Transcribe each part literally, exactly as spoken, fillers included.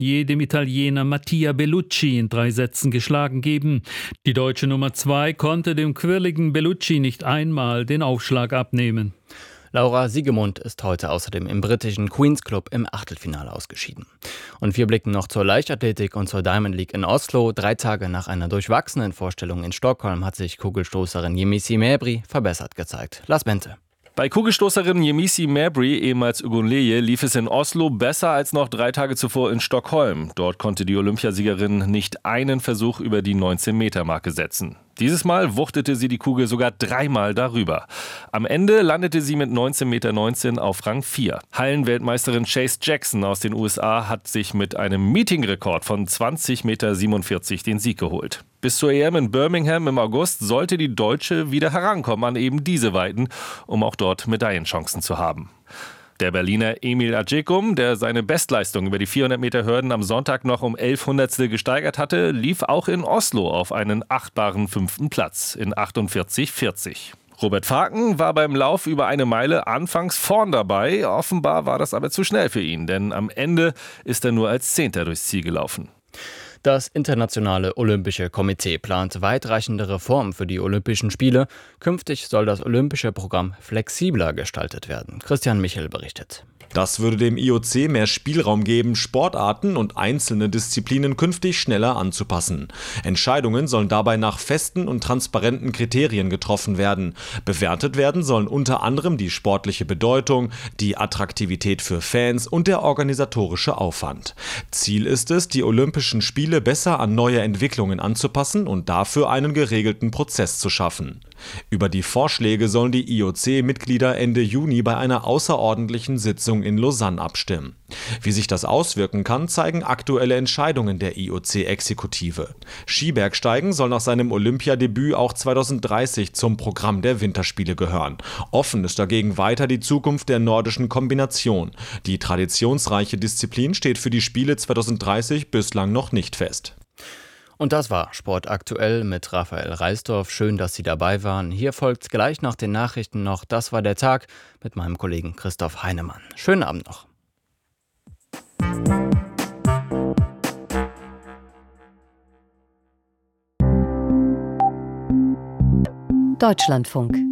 je dem Italiener Mattia Bellucci in drei Sätzen geschlagen geben. Die deutsche Nummer zwei konnte dem quirligen Bellucci nicht einmal den Aufschlag abnehmen. Laura Siegemund ist heute außerdem im britischen Queen's Club im Achtelfinale ausgeschieden. Und wir blicken noch zur Leichtathletik und zur Diamond League in Oslo. Drei Tage nach einer durchwachsenen Vorstellung in Stockholm hat sich Kugelstoßerin Yemisi Mevri verbessert gezeigt. Lars Bente. Bei Kugelstoßerin Yemisi Mevri, ehemals Ugunleye, lief es in Oslo besser als noch drei Tage zuvor in Stockholm. Dort konnte die Olympiasiegerin nicht einen Versuch über die neunzehn-Meter-Marke setzen. Dieses Mal wuchtete sie die Kugel sogar dreimal darüber. Am Ende landete sie mit neunzehn Meter neunzehn auf Rang vier. Hallenweltmeisterin Chase Jackson aus den U S A hat sich mit einem Meetingrekord von zwanzig Meter siebenundvierzig den Sieg geholt. Bis zur E M in Birmingham im August sollte die Deutsche wieder herankommen an eben diese Weiten, um auch dort Medaillenchancen zu haben. Der Berliner Emil Adjekum, der seine Bestleistung über die vierhundert Meter Hürden am Sonntag noch um elf Hundertstel gesteigert hatte, lief auch in Oslo auf einen achtbaren fünften Platz in achtundvierzig vierzig. Robert Faken war beim Lauf über eine Meile anfangs vorn dabei. Offenbar war das aber zu schnell für ihn, denn am Ende ist er nur als Zehnter durchs Ziel gelaufen. Das Internationale Olympische Komitee plant weitreichende Reformen für die Olympischen Spiele. Künftig soll das olympische Programm flexibler gestaltet werden. Christian Michel berichtet. Das würde dem I O C mehr Spielraum geben, Sportarten und einzelne Disziplinen künftig schneller anzupassen. Entscheidungen sollen dabei nach festen und transparenten Kriterien getroffen werden. Bewertet werden sollen unter anderem die sportliche Bedeutung, die Attraktivität für Fans und der organisatorische Aufwand. Ziel ist es, die Olympischen Spiele besser an neue Entwicklungen anzupassen und dafür einen geregelten Prozess zu schaffen. Über die Vorschläge sollen die I O C-Mitglieder Ende Juni bei einer außerordentlichen Sitzung in Lausanne abstimmen. Wie sich das auswirken kann, zeigen aktuelle Entscheidungen der I O C-Exekutive. Skibergsteigen soll nach seinem Olympiadebüt auch zweitausenddreißig zum Programm der Winterspiele gehören. Offen ist dagegen weiter die Zukunft der nordischen Kombination. Die traditionsreiche Disziplin steht für die Spiele zweitausenddreißig bislang noch nicht fest. Und das war Sport aktuell mit Raphael Reisdorf. Schön, dass Sie dabei waren. Hier folgt gleich nach den Nachrichten noch Das war der Tag mit meinem Kollegen Christoph Heinemann. Schönen Abend noch. Deutschlandfunk.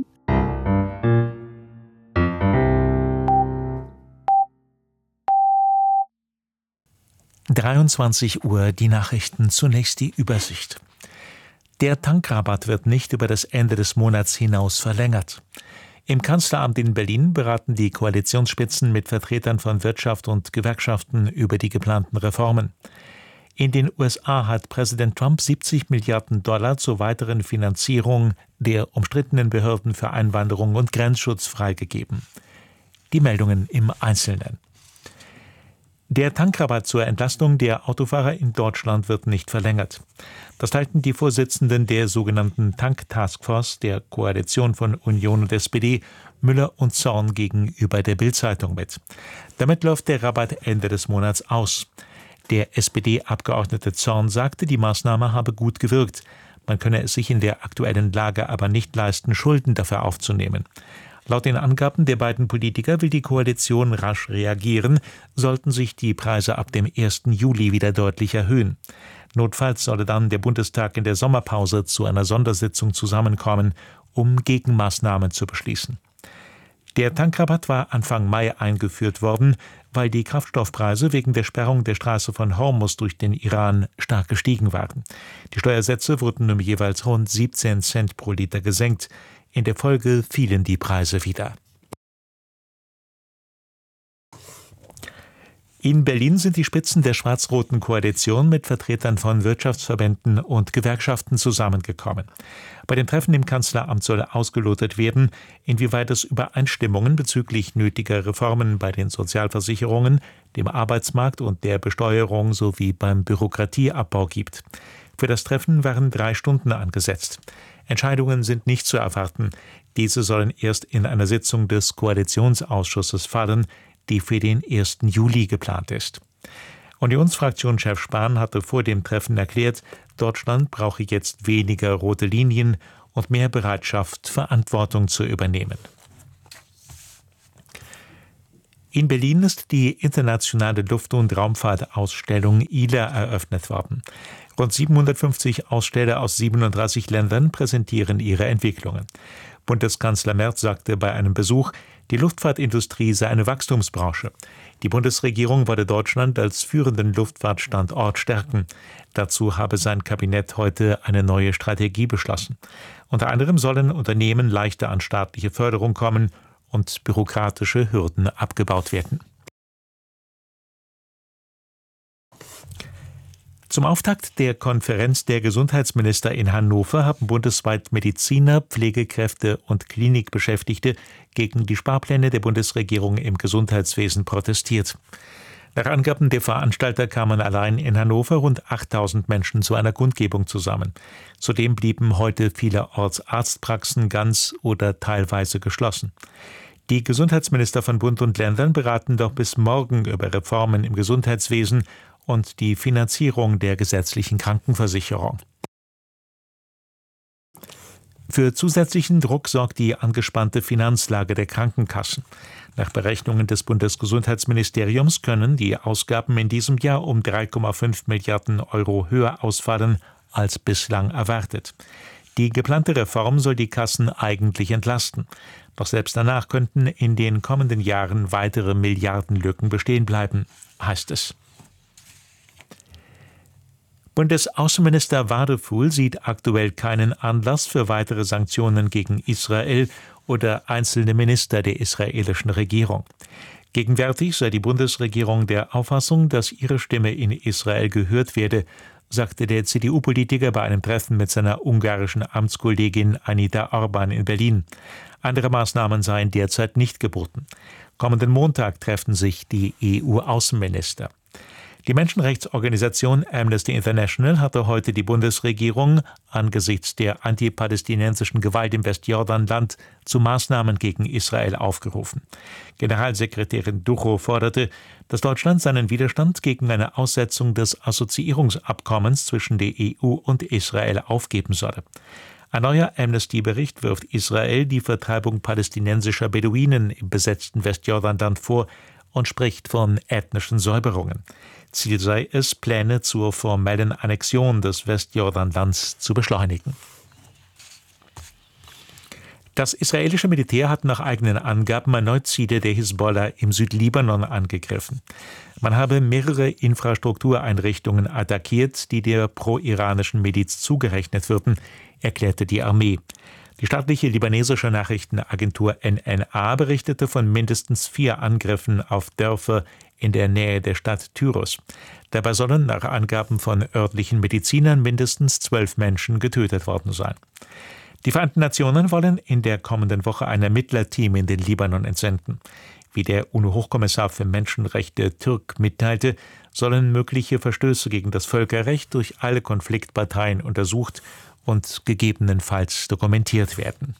dreiundzwanzig Uhr, die Nachrichten, zunächst die Übersicht. Der Tankrabatt wird nicht über das Ende des Monats hinaus verlängert. Im Kanzleramt in Berlin beraten die Koalitionsspitzen mit Vertretern von Wirtschaft und Gewerkschaften über die geplanten Reformen. In den U S A hat Präsident Trump siebzig Milliarden Dollar zur weiteren Finanzierung der umstrittenen Behörden für Einwanderung und Grenzschutz freigegeben. Die Meldungen im Einzelnen. Der Tankrabatt zur Entlastung der Autofahrer in Deutschland wird nicht verlängert. Das teilten die Vorsitzenden der sogenannten Tank-Taskforce der Koalition von Union und S P D, Müller und Zorn, gegenüber der Bild-Zeitung mit. Damit läuft der Rabatt Ende des Monats aus. Der S P D-Abgeordnete Zorn sagte, die Maßnahme habe gut gewirkt. Man könne es sich in der aktuellen Lage aber nicht leisten, Schulden dafür aufzunehmen. Laut den Angaben der beiden Politiker will die Koalition rasch reagieren, sollten sich die Preise ab dem ersten Juli wieder deutlich erhöhen. Notfalls solle dann der Bundestag in der Sommerpause zu einer Sondersitzung zusammenkommen, um Gegenmaßnahmen zu beschließen. Der Tankrabatt war Anfang Mai eingeführt worden, weil die Kraftstoffpreise wegen der Sperrung der Straße von Hormuz durch den Iran stark gestiegen waren. Die Steuersätze wurden um jeweils rund siebzehn Cent pro Liter gesenkt. In der Folge fielen die Preise wieder. In Berlin sind die Spitzen der schwarz-roten Koalition mit Vertretern von Wirtschaftsverbänden und Gewerkschaften zusammengekommen. Bei dem Treffen im Kanzleramt soll ausgelotet werden, inwieweit es Übereinstimmungen bezüglich nötiger Reformen bei den Sozialversicherungen, dem Arbeitsmarkt und der Besteuerung sowie beim Bürokratieabbau gibt. Für das Treffen waren drei Stunden angesetzt. Entscheidungen sind nicht zu erwarten. Diese sollen erst in einer Sitzung des Koalitionsausschusses fallen, die für den ersten Juli geplant ist. Unionsfraktionschef Spahn hatte vor dem Treffen erklärt, Deutschland brauche jetzt weniger rote Linien und mehr Bereitschaft, Verantwortung zu übernehmen. In Berlin ist die internationale Luft- und Raumfahrtausstellung I L A eröffnet worden. Rund siebenhundertfünfzig Aussteller aus siebenunddreißig Ländern präsentieren ihre Entwicklungen. Bundeskanzler Merz sagte bei einem Besuch, die Luftfahrtindustrie sei eine Wachstumsbranche. Die Bundesregierung wolle Deutschland als führenden Luftfahrtstandort stärken. Dazu habe sein Kabinett heute eine neue Strategie beschlossen. Unter anderem sollen Unternehmen leichter an staatliche Förderung kommen und bürokratische Hürden abgebaut werden. Zum Auftakt der Konferenz der Gesundheitsminister in Hannover haben bundesweit Mediziner, Pflegekräfte und Klinikbeschäftigte gegen die Sparpläne der Bundesregierung im Gesundheitswesen protestiert. Nach Angaben der Veranstalter kamen allein in Hannover rund achttausend Menschen zu einer Kundgebung zusammen. Zudem blieben heute vielerorts Arztpraxen ganz oder teilweise geschlossen. Die Gesundheitsminister von Bund und Ländern beraten doch bis morgen über Reformen im Gesundheitswesen und die Finanzierung der gesetzlichen Krankenversicherung. Für zusätzlichen Druck sorgt die angespannte Finanzlage der Krankenkassen. Nach Berechnungen des Bundesgesundheitsministeriums können die Ausgaben in diesem Jahr um drei Komma fünf Milliarden Euro höher ausfallen als bislang erwartet. Die geplante Reform soll die Kassen eigentlich entlasten. Doch selbst danach könnten in den kommenden Jahren weitere Milliardenlücken bestehen bleiben, heißt es. Bundesaußenminister Wadefuhl sieht aktuell keinen Anlass für weitere Sanktionen gegen Israel oder einzelne Minister der israelischen Regierung. Gegenwärtig sei die Bundesregierung der Auffassung, dass ihre Stimme in Israel gehört werde, sagte der C D U-Politiker bei einem Treffen mit seiner ungarischen Amtskollegin Anita Orban in Berlin. Andere Maßnahmen seien derzeit nicht geboten. Kommenden Montag treffen sich die E U-Außenminister. Die Menschenrechtsorganisation Amnesty International hatte heute die Bundesregierung angesichts der antipalästinensischen Gewalt im Westjordanland zu Maßnahmen gegen Israel aufgerufen. Generalsekretärin Ducho forderte, dass Deutschland seinen Widerstand gegen eine Aussetzung des Assoziierungsabkommens zwischen der E U und Israel aufgeben solle. Ein neuer Amnesty-Bericht wirft Israel die Vertreibung palästinensischer Beduinen im besetzten Westjordanland vor und spricht von ethnischen Säuberungen. Ziel sei es, Pläne zur formellen Annexion des Westjordanlands zu beschleunigen. Das israelische Militär hat nach eigenen Angaben erneut Ziele der Hisbollah im Südlibanon angegriffen. Man habe mehrere Infrastruktureinrichtungen attackiert, die der pro-iranischen Miliz zugerechnet würden, erklärte die Armee. Die staatliche libanesische Nachrichtenagentur N N A berichtete von mindestens vier Angriffen auf Dörfer in der Nähe der Stadt Tyros. Dabei sollen nach Angaben von örtlichen Medizinern mindestens zwölf Menschen getötet worden sein. Die Vereinten Nationen wollen in der kommenden Woche ein Ermittlerteam in den Libanon entsenden. Wie der UNO-Hochkommissar für Menschenrechte Türk mitteilte, sollen mögliche Verstöße gegen das Völkerrecht durch alle Konfliktparteien untersucht und gegebenenfalls dokumentiert werden.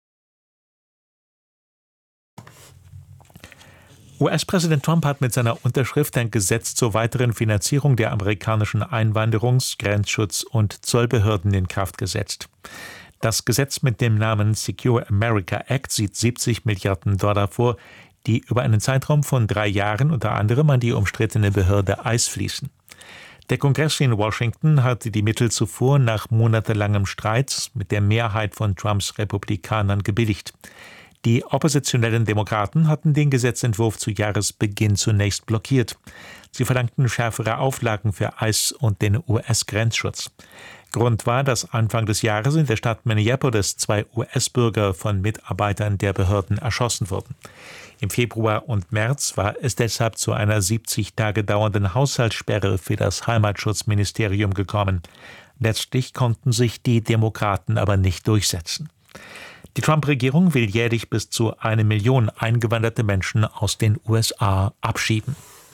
U S-Präsident Trump hat mit seiner Unterschrift ein Gesetz zur weiteren Finanzierung der amerikanischen Einwanderungs-, Grenzschutz- und Zollbehörden in Kraft gesetzt. Das Gesetz mit dem Namen Secure America Act sieht siebzig Milliarden Dollar vor, die über einen Zeitraum von drei Jahren unter anderem an die umstrittene Behörde I C E fließen. Der Kongress in Washington hatte die Mittel zuvor nach monatelangem Streit mit der Mehrheit von Trumps Republikanern gebilligt. Die oppositionellen Demokraten hatten den Gesetzentwurf zu Jahresbeginn zunächst blockiert. Sie verlangten schärfere Auflagen für I C E und den U S-Grenzschutz. Grund war, dass Anfang des Jahres in der Stadt Minneapolis zwei U S-Bürger von Mitarbeitern der Behörden erschossen wurden. Im Februar und März war es deshalb zu einer siebzig Tage dauernden Haushaltssperre für das Heimatschutzministerium gekommen. Letztlich konnten sich die Demokraten aber nicht durchsetzen. Die Trump-Regierung will jährlich bis zu eine Million eingewanderte Menschen aus den U S A abschieben.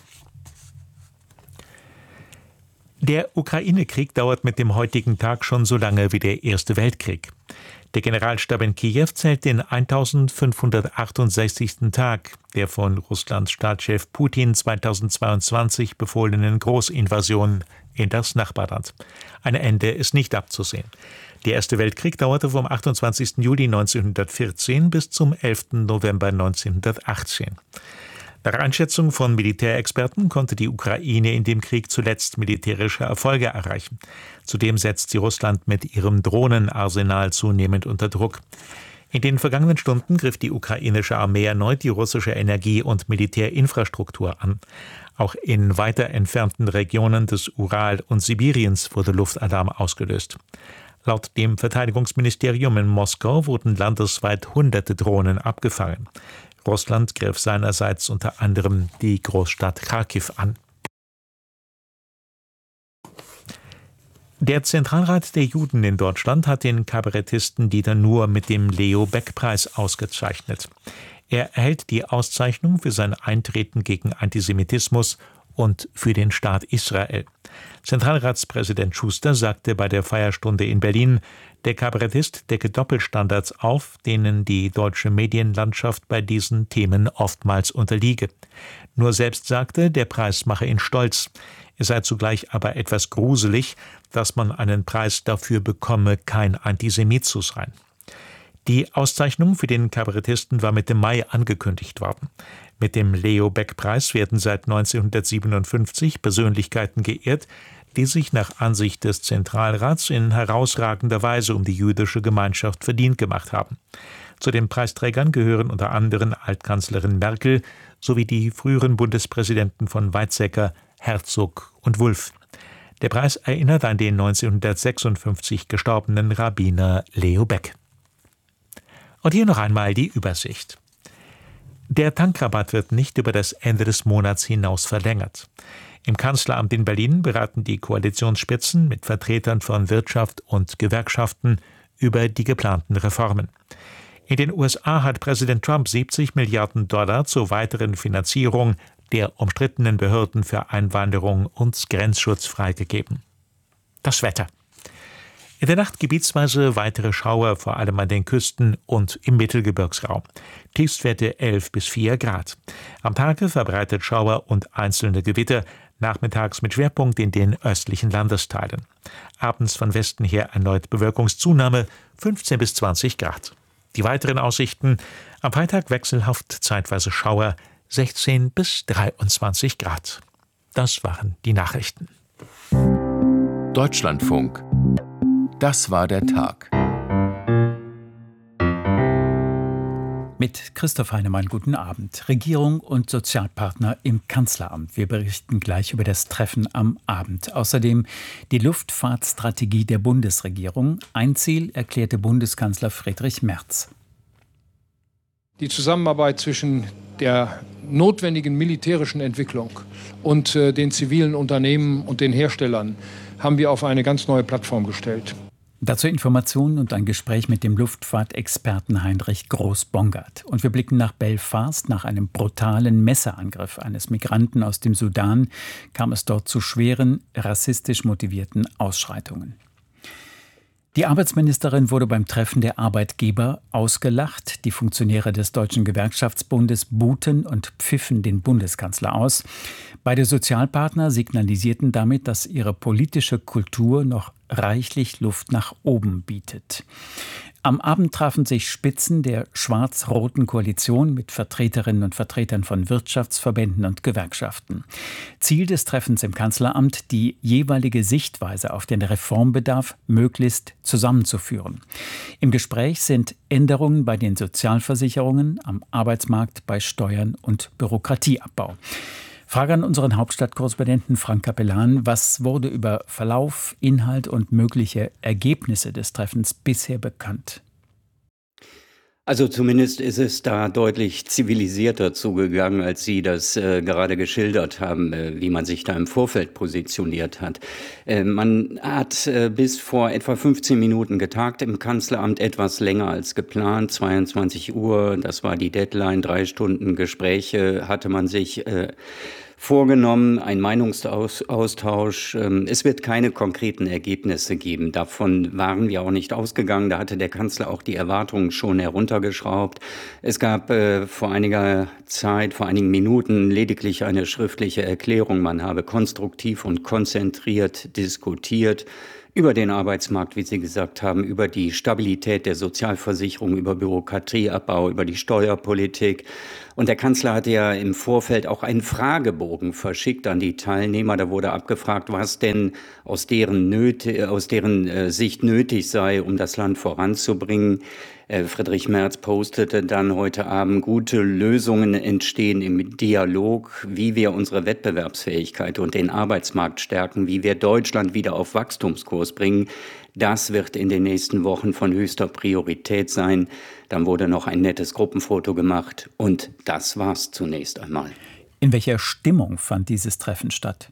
Der Ukraine-Krieg dauert mit dem heutigen Tag schon so lange wie der Erste Weltkrieg. Der Generalstab in Kiew zählt den eintausendfünfhundertachtundsechzigsten Tag der von Russlands Staatschef Putin zweitausendzweiundzwanzig befohlenen Großinvasion in das Nachbarland. Ein Ende ist nicht abzusehen. Der Erste Weltkrieg dauerte vom achtundzwanzigsten Juli neunzehnhundertvierzehn bis zum elften November neunzehnhundertachtzehn. Nach Einschätzung von Militärexperten konnte die Ukraine in dem Krieg zuletzt militärische Erfolge erreichen. Zudem setzt sie Russland mit ihrem Drohnenarsenal zunehmend unter Druck. In den vergangenen Stunden griff die ukrainische Armee erneut die russische Energie- und Militärinfrastruktur an. Auch in weiter entfernten Regionen des Ural und Sibiriens wurde Luftalarm ausgelöst. Laut dem Verteidigungsministerium in Moskau wurden landesweit hunderte Drohnen abgefangen. Russland griff seinerseits unter anderem die Großstadt Charkiw an. Der Zentralrat der Juden in Deutschland hat den Kabarettisten Dieter Nuhr mit dem Leo-Beck-Preis ausgezeichnet. Er erhält die Auszeichnung für sein Eintreten gegen Antisemitismus und für den Staat Israel. Zentralratspräsident Schuster sagte bei der Feierstunde in Berlin, der Kabarettist decke Doppelstandards auf, denen die deutsche Medienlandschaft bei diesen Themen oftmals unterliege. Nur selbst sagte, der Preis mache ihn stolz. Es sei zugleich aber etwas gruselig, dass man einen Preis dafür bekomme, kein Antisemit zu sein. Die Auszeichnung für den Kabarettisten war Mitte Mai angekündigt worden. Mit dem Leo-Beck-Preis werden seit neunzehnhundertsiebenundfünfzig Persönlichkeiten geehrt, die sich nach Ansicht des Zentralrats in herausragender Weise um die jüdische Gemeinschaft verdient gemacht haben. Zu den Preisträgern gehören unter anderem Altkanzlerin Merkel sowie die früheren Bundespräsidenten von Weizsäcker, Herzog und Wulff. Der Preis erinnert an den neunzehnhundertsechsundfünfzig gestorbenen Rabbiner Leo Beck. Und hier noch einmal die Übersicht. Der Tankrabatt wird nicht über das Ende des Monats hinaus verlängert. Im Kanzleramt in Berlin beraten die Koalitionsspitzen mit Vertretern von Wirtschaft und Gewerkschaften über die geplanten Reformen. In den U S A hat Präsident Trump siebzig Milliarden Dollar zur weiteren Finanzierung der umstrittenen Behörden für Einwanderung und Grenzschutz freigegeben. Das Wetter. In der Nacht gebietsweise weitere Schauer, vor allem an den Küsten und im Mittelgebirgsraum. Tiefstwerte elf bis vier Grad. Am Tage verbreitet Schauer und einzelne Gewitter, nachmittags mit Schwerpunkt in den östlichen Landesteilen. Abends von Westen her erneut Bewölkungszunahme, fünfzehn bis zwanzig Grad. Die weiteren Aussichten: am Freitag wechselhaft zeitweise Schauer, sechzehn bis dreiundzwanzig Grad. Das waren die Nachrichten. Deutschlandfunk. Das war der Tag. Mit Christoph Heinemann, guten Abend. Regierung und Sozialpartner im Kanzleramt. Wir berichten gleich über das Treffen am Abend. Außerdem die Luftfahrtstrategie der Bundesregierung. Ein Ziel erklärte Bundeskanzler Friedrich Merz. Die Zusammenarbeit zwischen der notwendigen militärischen Entwicklung und äh, den zivilen Unternehmen und den Herstellern haben wir auf eine ganz neue Plattform gestellt. Dazu Informationen und ein Gespräch mit dem Luftfahrtexperten Heinrich Groß-Bongard. Und wir blicken nach Belfast. Nach einem brutalen Messerangriff eines Migranten aus dem Sudan kam es dort zu schweren, rassistisch motivierten Ausschreitungen. Die Arbeitsministerin wurde beim Treffen der Arbeitgeber ausgelacht. Die Funktionäre des Deutschen Gewerkschaftsbundes buhten und pfiffen den Bundeskanzler aus. Beide Sozialpartner signalisierten damit, dass ihre politische Kultur noch reichlich Luft nach oben bietet. Am Abend trafen sich Spitzen der schwarz-roten Koalition mit Vertreterinnen und Vertretern von Wirtschaftsverbänden und Gewerkschaften. Ziel des Treffens im Kanzleramt, die jeweilige Sichtweise auf den Reformbedarf möglichst zusammenzuführen. Im Gespräch sind Änderungen bei den Sozialversicherungen, am Arbeitsmarkt, bei Steuern und Bürokratieabbau. Frage an unseren Hauptstadtkorrespondenten Frank Capellan. Was wurde über Verlauf, Inhalt und mögliche Ergebnisse des Treffens bisher bekannt? Also zumindest ist es da deutlich zivilisierter zugegangen, als Sie das äh, gerade geschildert haben, äh, wie man sich da im Vorfeld positioniert hat. Äh, man hat äh, bis vor etwa fünfzehn Minuten getagt im Kanzleramt, etwas länger als geplant, zweiundzwanzig Uhr, das war die Deadline, drei Stunden Gespräche hatte man sich äh, vorgenommen, ein Meinungsaustausch. Es wird keine konkreten Ergebnisse geben. Davon waren wir auch nicht ausgegangen. Da hatte der Kanzler auch die Erwartungen schon heruntergeschraubt. Es gab äh, vor einiger Zeit, vor einigen Minuten lediglich eine schriftliche Erklärung. Man habe konstruktiv und konzentriert diskutiert über den Arbeitsmarkt, wie Sie gesagt haben, über die Stabilität der Sozialversicherung, über Bürokratieabbau, über die Steuerpolitik. Und der Kanzler hatte ja im Vorfeld auch einen Fragebogen verschickt an die Teilnehmer. Da wurde abgefragt, was denn aus deren, Nöte, aus deren äh, Sicht nötig sei, um das Land voranzubringen. Äh, Friedrich Merz postete dann heute Abend, gute Lösungen entstehen im Dialog, wie wir unsere Wettbewerbsfähigkeit und den Arbeitsmarkt stärken, wie wir Deutschland wieder auf Wachstumskurs bringen. Das wird in den nächsten Wochen von höchster Priorität sein. Dann wurde noch ein nettes Gruppenfoto gemacht und das war's zunächst einmal. In welcher Stimmung fand dieses Treffen statt?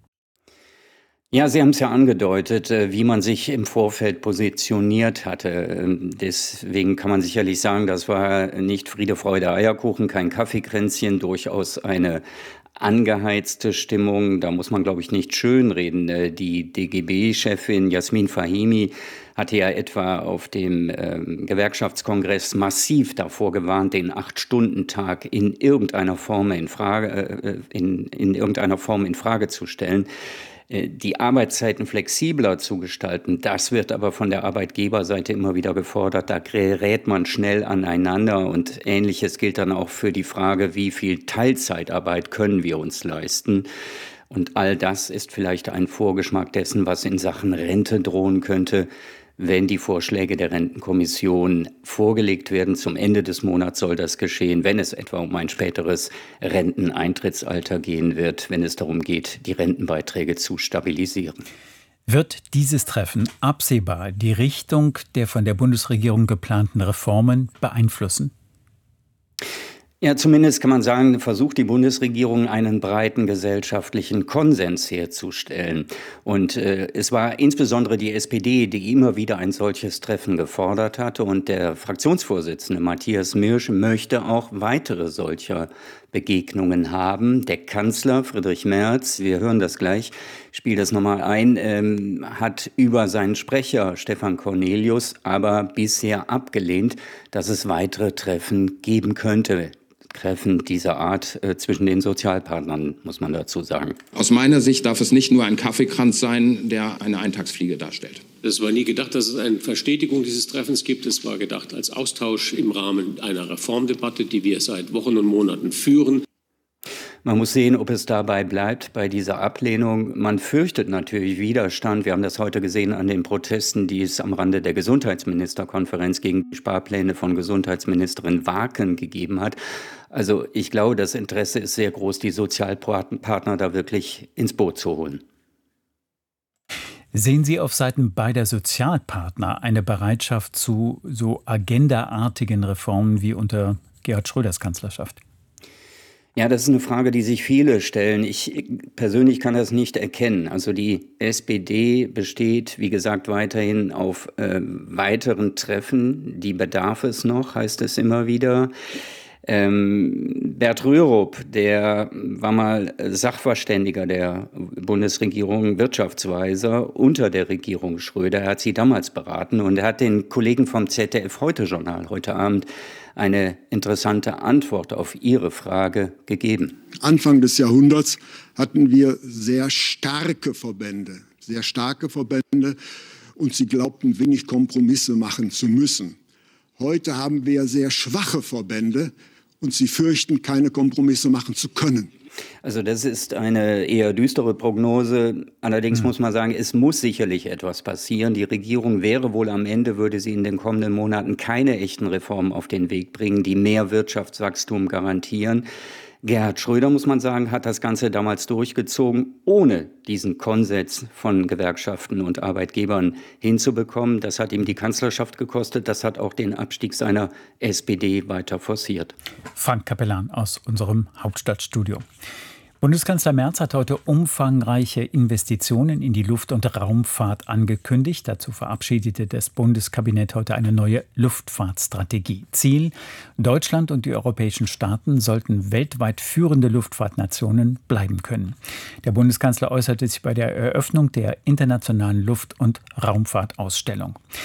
Ja, Sie haben es ja angedeutet, wie man sich im Vorfeld positioniert hatte. Deswegen kann man sicherlich sagen, das war nicht Friede, Freude, Eierkuchen, kein Kaffeekränzchen, durchaus eine angeheizte Stimmung. Da muss man, glaube ich, nicht schönreden. Die D G B-Chefin Jasmin Fahimi hatte ja etwa auf dem äh, Gewerkschaftskongress massiv davor gewarnt, den Acht-Stunden-Tag in irgendeiner Form in Frage, äh, in, in irgendeiner Form in Frage zu stellen. Die Arbeitszeiten flexibler zu gestalten, das wird aber von der Arbeitgeberseite immer wieder gefordert. Da gerät man schnell aneinander und Ähnliches gilt dann auch für die Frage, wie viel Teilzeitarbeit können wir uns leisten. Und all das ist vielleicht ein Vorgeschmack dessen, was in Sachen Rente drohen könnte, wenn die Vorschläge der Rentenkommission vorgelegt werden. Zum Ende des Monats soll das geschehen, wenn es etwa um ein späteres Renteneintrittsalter gehen wird, wenn es darum geht, die Rentenbeiträge zu stabilisieren. Wird dieses Treffen absehbar die Richtung der von der Bundesregierung geplanten Reformen beeinflussen? Ja, zumindest kann man sagen, versucht die Bundesregierung einen breiten gesellschaftlichen Konsens herzustellen. Und äh, es war insbesondere die S P D, die immer wieder ein solches Treffen gefordert hatte. Und der Fraktionsvorsitzende Matthias Mirsch möchte auch weitere solcher Begegnungen haben. Der Kanzler Friedrich Merz, wir hören das gleich, spielt das nochmal ein, ähm, hat über seinen Sprecher Stefan Cornelius aber bisher abgelehnt, dass es weitere Treffen geben könnte. Treffen dieser Art äh, zwischen den Sozialpartnern, muss man dazu sagen. Aus meiner Sicht darf es nicht nur ein Kaffeekranz sein, der eine Eintagsfliege darstellt. Es war nie gedacht, dass es eine Verstetigung dieses Treffens gibt. Es war gedacht als Austausch im Rahmen einer Reformdebatte, die wir seit Wochen und Monaten führen. Man muss sehen, ob es dabei bleibt, bei dieser Ablehnung. Man fürchtet natürlich Widerstand. Wir haben das heute gesehen an den Protesten, die es am Rande der Gesundheitsministerkonferenz gegen die Sparpläne von Gesundheitsministerin Waken gegeben hat. Also ich glaube, das Interesse ist sehr groß, die Sozialpartner da wirklich ins Boot zu holen. Sehen Sie auf Seiten beider Sozialpartner eine Bereitschaft zu so agendaartigen Reformen wie unter Gerhard Schröders Kanzlerschaft? Ja, das ist eine Frage, die sich viele stellen. Ich persönlich kann das nicht erkennen. Also die S P D besteht, wie gesagt, weiterhin auf äh, weiteren Treffen. Die bedarf es noch, heißt es immer wieder. Ähm, Bert Rürup, der war mal Sachverständiger der Bundesregierung, Wirtschaftsweiser unter der Regierung Schröder. Er hat sie damals beraten und er hat den Kollegen vom Z D F-Heute-Journal heute Abend eine interessante Antwort auf Ihre Frage gegeben. Anfang des Jahrhunderts hatten wir sehr starke Verbände, sehr starke Verbände und sie glaubten, wenig Kompromisse machen zu müssen. Heute haben wir sehr schwache Verbände und sie fürchten, keine Kompromisse machen zu können. Also das ist eine eher düstere Prognose. Allerdings mhm. muss man sagen, es muss sicherlich etwas passieren. Die Regierung wäre wohl am Ende, würde sie in den kommenden Monaten keine echten Reformen auf den Weg bringen, die mehr Wirtschaftswachstum garantieren. Gerhard Schröder, muss man sagen, hat das Ganze damals durchgezogen, ohne diesen Konsens von Gewerkschaften und Arbeitgebern hinzubekommen. Das hat ihm die Kanzlerschaft gekostet. Das hat auch den Abstieg seiner S P D weiter forciert. Frank Capellan aus unserem Hauptstadtstudio. Bundeskanzler Merz hat heute umfangreiche Investitionen in die Luft- und Raumfahrt angekündigt. Dazu verabschiedete das Bundeskabinett heute eine neue Luftfahrtstrategie. Ziel: Deutschland und die europäischen Staaten sollten weltweit führende Luftfahrtnationen bleiben können. Der Bundeskanzler äußerte sich bei der Eröffnung der internationalen Luft- und Raumfahrtausstellung.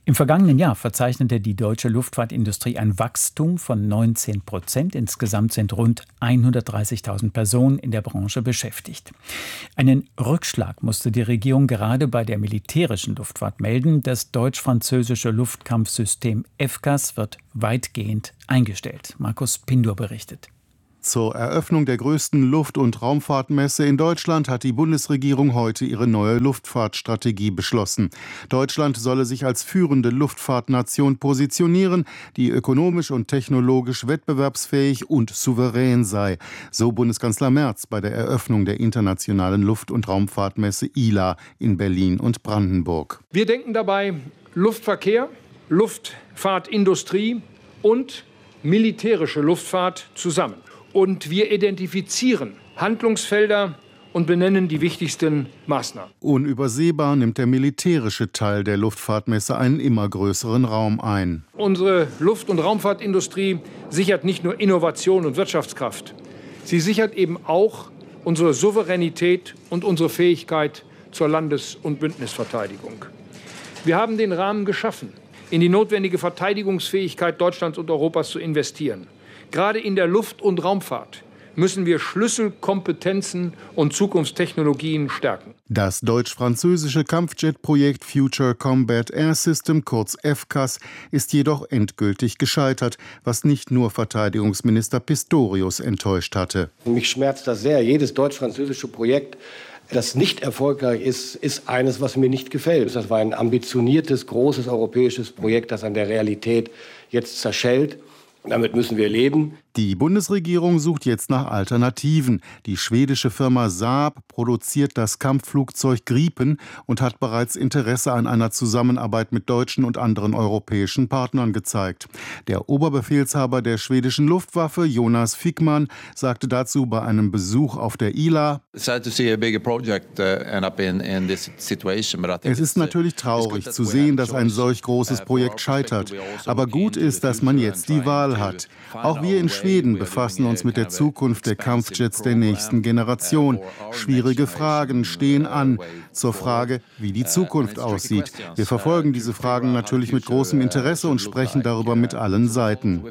Im vergangenen Jahr verzeichnete die deutsche Luftfahrtindustrie ein Wachstum von neunzehn Prozent. Insgesamt sind rund hundertdreißigtausend Personen in der Branche beschäftigt. Einen Rückschlag musste die Regierung gerade bei der militärischen Luftfahrt melden. Das deutsch-französische Luftkampfsystem F C A S wird weitgehend eingestellt. Markus Pindur berichtet. Zur Eröffnung der größten Luft- und Raumfahrtmesse in Deutschland hat die Bundesregierung heute ihre neue Luftfahrtstrategie beschlossen. Deutschland solle sich als führende Luftfahrtnation positionieren, die ökonomisch und technologisch wettbewerbsfähig und souverän sei, so Bundeskanzler Merz bei der Eröffnung der internationalen Luft- und Raumfahrtmesse I L A in Berlin und Brandenburg. Wir denken dabei Luftverkehr, Luftfahrtindustrie und militärische Luftfahrt zusammen. Und wir identifizieren Handlungsfelder und benennen die wichtigsten Maßnahmen. Unübersehbar nimmt der militärische Teil der Luftfahrtmesse einen immer größeren Raum ein. Unsere Luft- und Raumfahrtindustrie sichert nicht nur Innovation und Wirtschaftskraft. Sie sichert eben auch unsere Souveränität und unsere Fähigkeit zur Landes- und Bündnisverteidigung. Wir haben den Rahmen geschaffen, in die notwendige Verteidigungsfähigkeit Deutschlands und Europas zu investieren. Gerade in der Luft- und Raumfahrt müssen wir Schlüsselkompetenzen und Zukunftstechnologien stärken. Das deutsch-französische Kampfjet-Projekt Future Combat Air System, kurz F C A S, ist jedoch endgültig gescheitert, was nicht nur Verteidigungsminister Pistorius enttäuscht hatte. Mich schmerzt das sehr. Jedes deutsch-französische Projekt, das nicht erfolgreich ist, ist eines, was mir nicht gefällt. Das war ein ambitioniertes, großes europäisches Projekt, das an der Realität jetzt zerschellt. Damit müssen wir leben. Die Bundesregierung sucht jetzt nach Alternativen. Die schwedische Firma Saab produziert das Kampfflugzeug Gripen und hat bereits Interesse an einer Zusammenarbeit mit deutschen und anderen europäischen Partnern gezeigt. Der Oberbefehlshaber der schwedischen Luftwaffe, Jonas Fickman, sagte dazu bei einem Besuch auf der I L A: Es ist natürlich traurig zu sehen, dass ein solch großes Projekt scheitert. Aber gut ist, dass man jetzt die Wahl hat. Auch wir in Schweden befassen uns mit der Zukunft der Kampfjets der nächsten Generation. Schwierige Fragen stehen an. Zur Frage, wie die Zukunft aussieht. Wir verfolgen diese Fragen natürlich mit großem Interesse und sprechen darüber mit allen Seiten.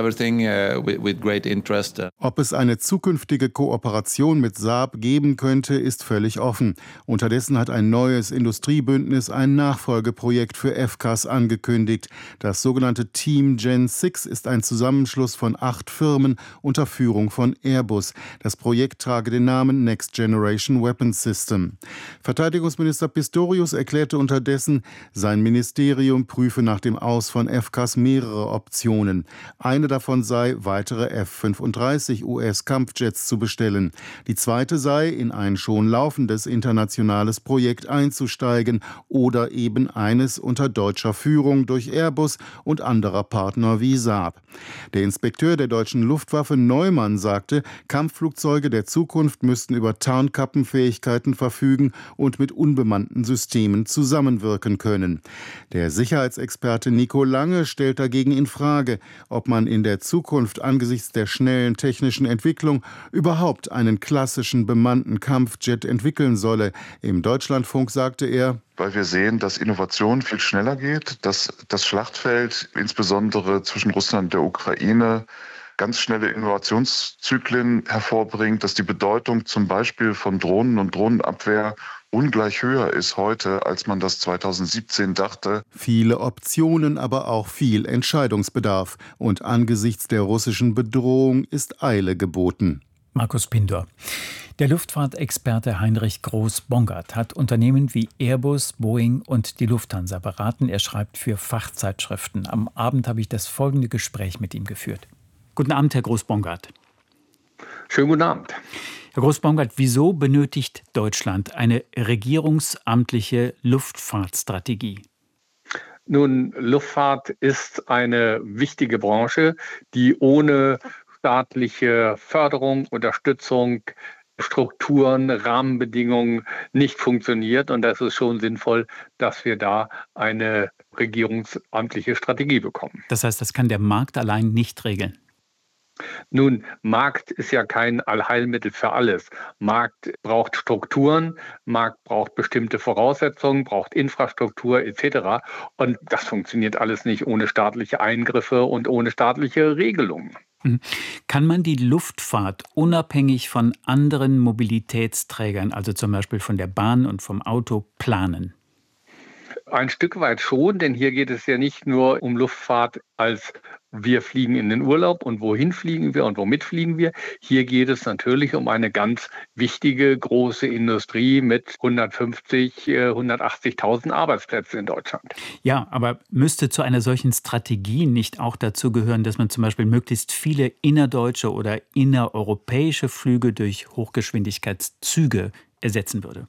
Ob es eine zukünftige Kooperation mit Saab geben könnte, ist völlig offen. Unterdessen hat ein neues Industriebündnis ein Nachfolgeprojekt für F C A S angekündigt. Das sogenannte Team Gen sechs ist ein Zusammenschluss von acht Firmen unter Führung von Airbus. Das Projekt trage den Namen Next Generation Weapons System. Verteidigungsminister Pistorius erklärte unterdessen, sein Ministerium prüfe nach dem Aus von F C A S mehrere Optionen. Eine davon sei, weitere F fünfunddreißig U S-Kampfjets zu bestellen. Die zweite sei, in ein schon laufendes internationales Projekt einzusteigen oder eben eines unter deutscher Führung durch Airbus und anderer Partner wie Saab. Der Inspekteur der deutschen Luftwaffe Neumann sagte, Kampfflugzeuge der Zukunft müssten über Tarnkappenfähigkeiten verfügen und mit unbemannten Systemen zusammenwirken können. Der Sicherheitsexperte Nico Lange stellt dagegen in Frage, ob man in der Zukunft angesichts der schnellen technischen Entwicklung überhaupt einen klassischen bemannten Kampfjet entwickeln solle. Im Deutschlandfunk sagte er: Weil wir sehen, dass Innovation viel schneller geht, dass das Schlachtfeld insbesondere zwischen Russland und der Ukraine ganz schnelle Innovationszyklen hervorbringt, dass die Bedeutung zum Beispiel von Drohnen und Drohnenabwehr ungleich höher ist heute, als man das zweitausendsiebzehn dachte. Viele Optionen, aber auch viel Entscheidungsbedarf. Und angesichts der russischen Bedrohung ist Eile geboten. Markus Pindur. Der Luftfahrtexperte Heinrich Groß-Bongard hat Unternehmen wie Airbus, Boeing und die Lufthansa beraten. Er schreibt für Fachzeitschriften. Am Abend habe ich das folgende Gespräch mit ihm geführt. Guten Abend, Herr Groß-Bongard. Schönen guten Abend. Herr Groß-Bongard, wieso benötigt Deutschland eine regierungsamtliche Luftfahrtstrategie? Nun, Luftfahrt ist eine wichtige Branche, die ohne staatliche Förderung, Unterstützung, Strukturen, Rahmenbedingungen nicht funktioniert. Und das ist schon sinnvoll, dass wir da eine regierungsamtliche Strategie bekommen. Das heißt, das kann der Markt allein nicht regeln? Nun, Markt ist ja kein Allheilmittel für alles. Markt braucht Strukturen, Markt braucht bestimmte Voraussetzungen, braucht Infrastruktur et cetera. Und das funktioniert alles nicht ohne staatliche Eingriffe und ohne staatliche Regelungen. Kann man die Luftfahrt unabhängig von anderen Mobilitätsträgern, also zum Beispiel von der Bahn und vom Auto, planen? Ein Stück weit schon, denn hier geht es ja nicht nur um Luftfahrt als wir fliegen in den Urlaub und wohin fliegen wir und womit fliegen wir. Hier geht es natürlich um eine ganz wichtige große Industrie mit hundertfünfzig, hundertachtzigtausend Arbeitsplätzen in Deutschland. Ja, aber müsste zu einer solchen Strategie nicht auch dazu gehören, dass man zum Beispiel möglichst viele innerdeutsche oder innereuropäische Flüge durch Hochgeschwindigkeitszüge ersetzen würde?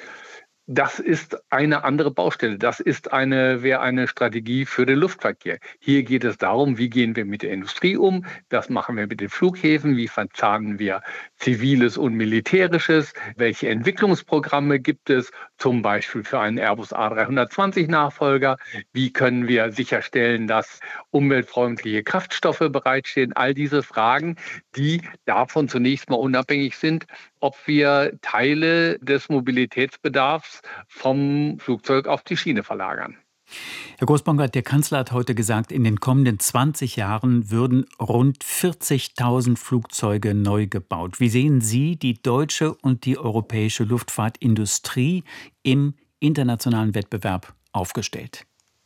Das ist eine andere Baustelle. Das ist eine, wäre eine Strategie für den Luftverkehr. Hier geht es darum, wie gehen wir mit der Industrie um, was machen wir mit den Flughäfen, wie verzahnen wir Ziviles und Militärisches, welche Entwicklungsprogramme gibt es, zum Beispiel für einen Airbus A dreihundertzwanzig Nachfolger, wie können wir sicherstellen, dass umweltfreundliche Kraftstoffe bereitstehen. All diese Fragen, die davon zunächst mal unabhängig sind, ob wir Teile des Mobilitätsbedarfs vom Flugzeug auf die Schiene verlagern. Herr Groß-Bongard, der Kanzler hat heute gesagt, in den kommenden zwanzig Jahren würden rund vierzigtausend Flugzeuge neu gebaut. Wie sehen Sie die deutsche und die europäische Luftfahrtindustrie im internationalen Wettbewerb aufgestellt?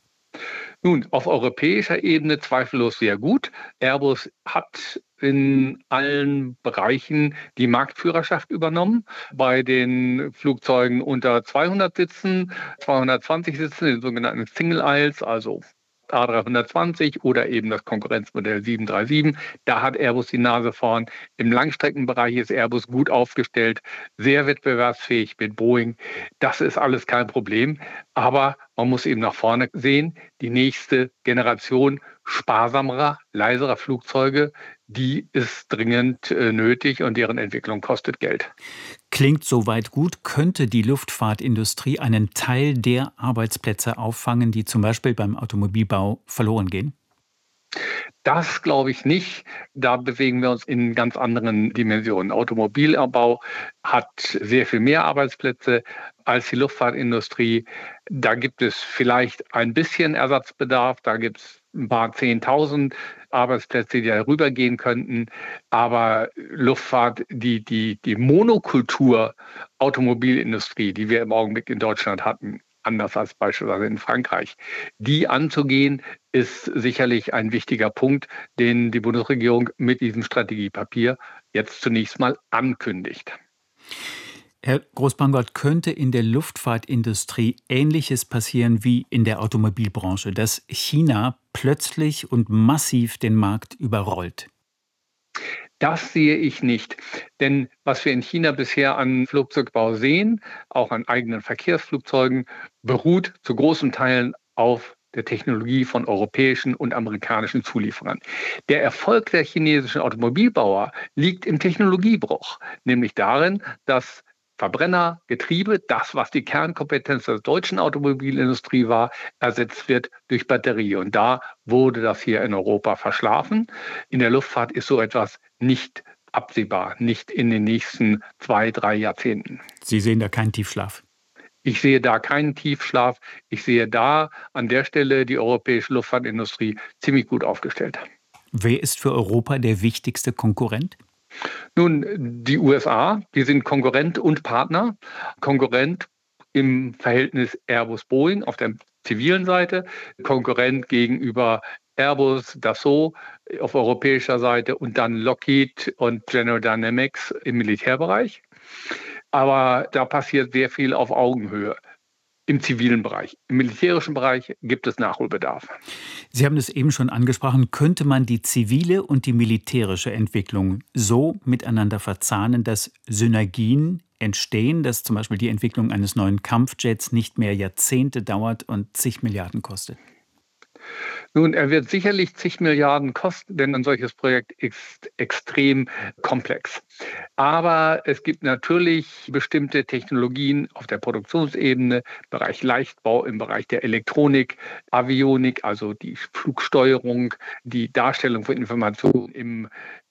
Nun, auf europäischer Ebene zweifellos sehr gut. Airbus hat in allen Bereichen die Marktführerschaft übernommen. Bei den Flugzeugen unter zweihundert Sitzen, zweihundertzwanzig Sitzen, den sogenannten Single Aisles, also A dreihundertzwanzig oder eben das Konkurrenzmodell sieben drei sieben. Da hat Airbus die Nase vorn. Im Langstreckenbereich ist Airbus gut aufgestellt, sehr wettbewerbsfähig mit Boeing. Das ist alles kein Problem. Aber man muss eben nach vorne sehen. Die nächste Generation sparsamerer, leiserer Flugzeuge, die ist dringend äh, nötig und deren Entwicklung kostet Geld. Klingt soweit gut. Könnte die Luftfahrtindustrie einen Teil der Arbeitsplätze auffangen, die zum Beispiel beim Automobilbau verloren gehen? Das glaube ich nicht. Da bewegen wir uns in ganz anderen Dimensionen. Automobilbau hat sehr viel mehr Arbeitsplätze als die Luftfahrtindustrie. Da gibt es vielleicht ein bisschen Ersatzbedarf. Da gibt es ein paar Zehntausend Arbeitsplätze, die darüber gehen könnten. Aber Luftfahrt, die, die, die Monokultur Automobilindustrie, die wir im Augenblick in Deutschland hatten, anders als beispielsweise in Frankreich, die anzugehen, ist sicherlich ein wichtiger Punkt, den die Bundesregierung mit diesem Strategiepapier jetzt zunächst mal ankündigt. Herr Groß-Bongard, könnte in der Luftfahrtindustrie Ähnliches passieren wie in der Automobilbranche, dass China plötzlich und massiv den Markt überrollt? Das sehe ich nicht. Denn was wir in China bisher an Flugzeugbau sehen, auch an eigenen Verkehrsflugzeugen, beruht zu großen Teilen auf der Technologie von europäischen und amerikanischen Zulieferern. Der Erfolg der chinesischen Automobilbauer liegt im Technologiebruch, nämlich darin, dass Verbrenner, Getriebe, das, was die Kernkompetenz der deutschen Automobilindustrie war, ersetzt wird durch Batterie. Und da wurde das hier in Europa verschlafen. In der Luftfahrt ist so etwas nicht absehbar, nicht in den nächsten zwei, drei Jahrzehnten. Sie sehen da keinen Tiefschlaf? Ich sehe da keinen Tiefschlaf. Ich sehe da an der Stelle die europäische Luftfahrtindustrie ziemlich gut aufgestellt. Wer ist für Europa der wichtigste Konkurrent? Nun, die U S A, die sind Konkurrent und Partner. Konkurrent im Verhältnis Airbus-Boeing auf der zivilen Seite, Konkurrent gegenüber Airbus, Dassault auf europäischer Seite und dann Lockheed und General Dynamics im Militärbereich. Aber da passiert sehr viel auf Augenhöhe. Im zivilen Bereich. Im militärischen Bereich gibt es Nachholbedarf. Sie haben es eben schon angesprochen. Könnte man die zivile und die militärische Entwicklung so miteinander verzahnen, dass Synergien entstehen, dass zum Beispiel die Entwicklung eines neuen Kampfjets nicht mehr Jahrzehnte dauert und zig Milliarden kostet? Nun, er wird sicherlich zig Milliarden kosten, denn ein solches Projekt ist extrem komplex. Aber es gibt natürlich bestimmte Technologien auf der Produktionsebene, im Bereich Leichtbau, im Bereich der Elektronik, Avionik, also die Flugsteuerung, die Darstellung von Informationen im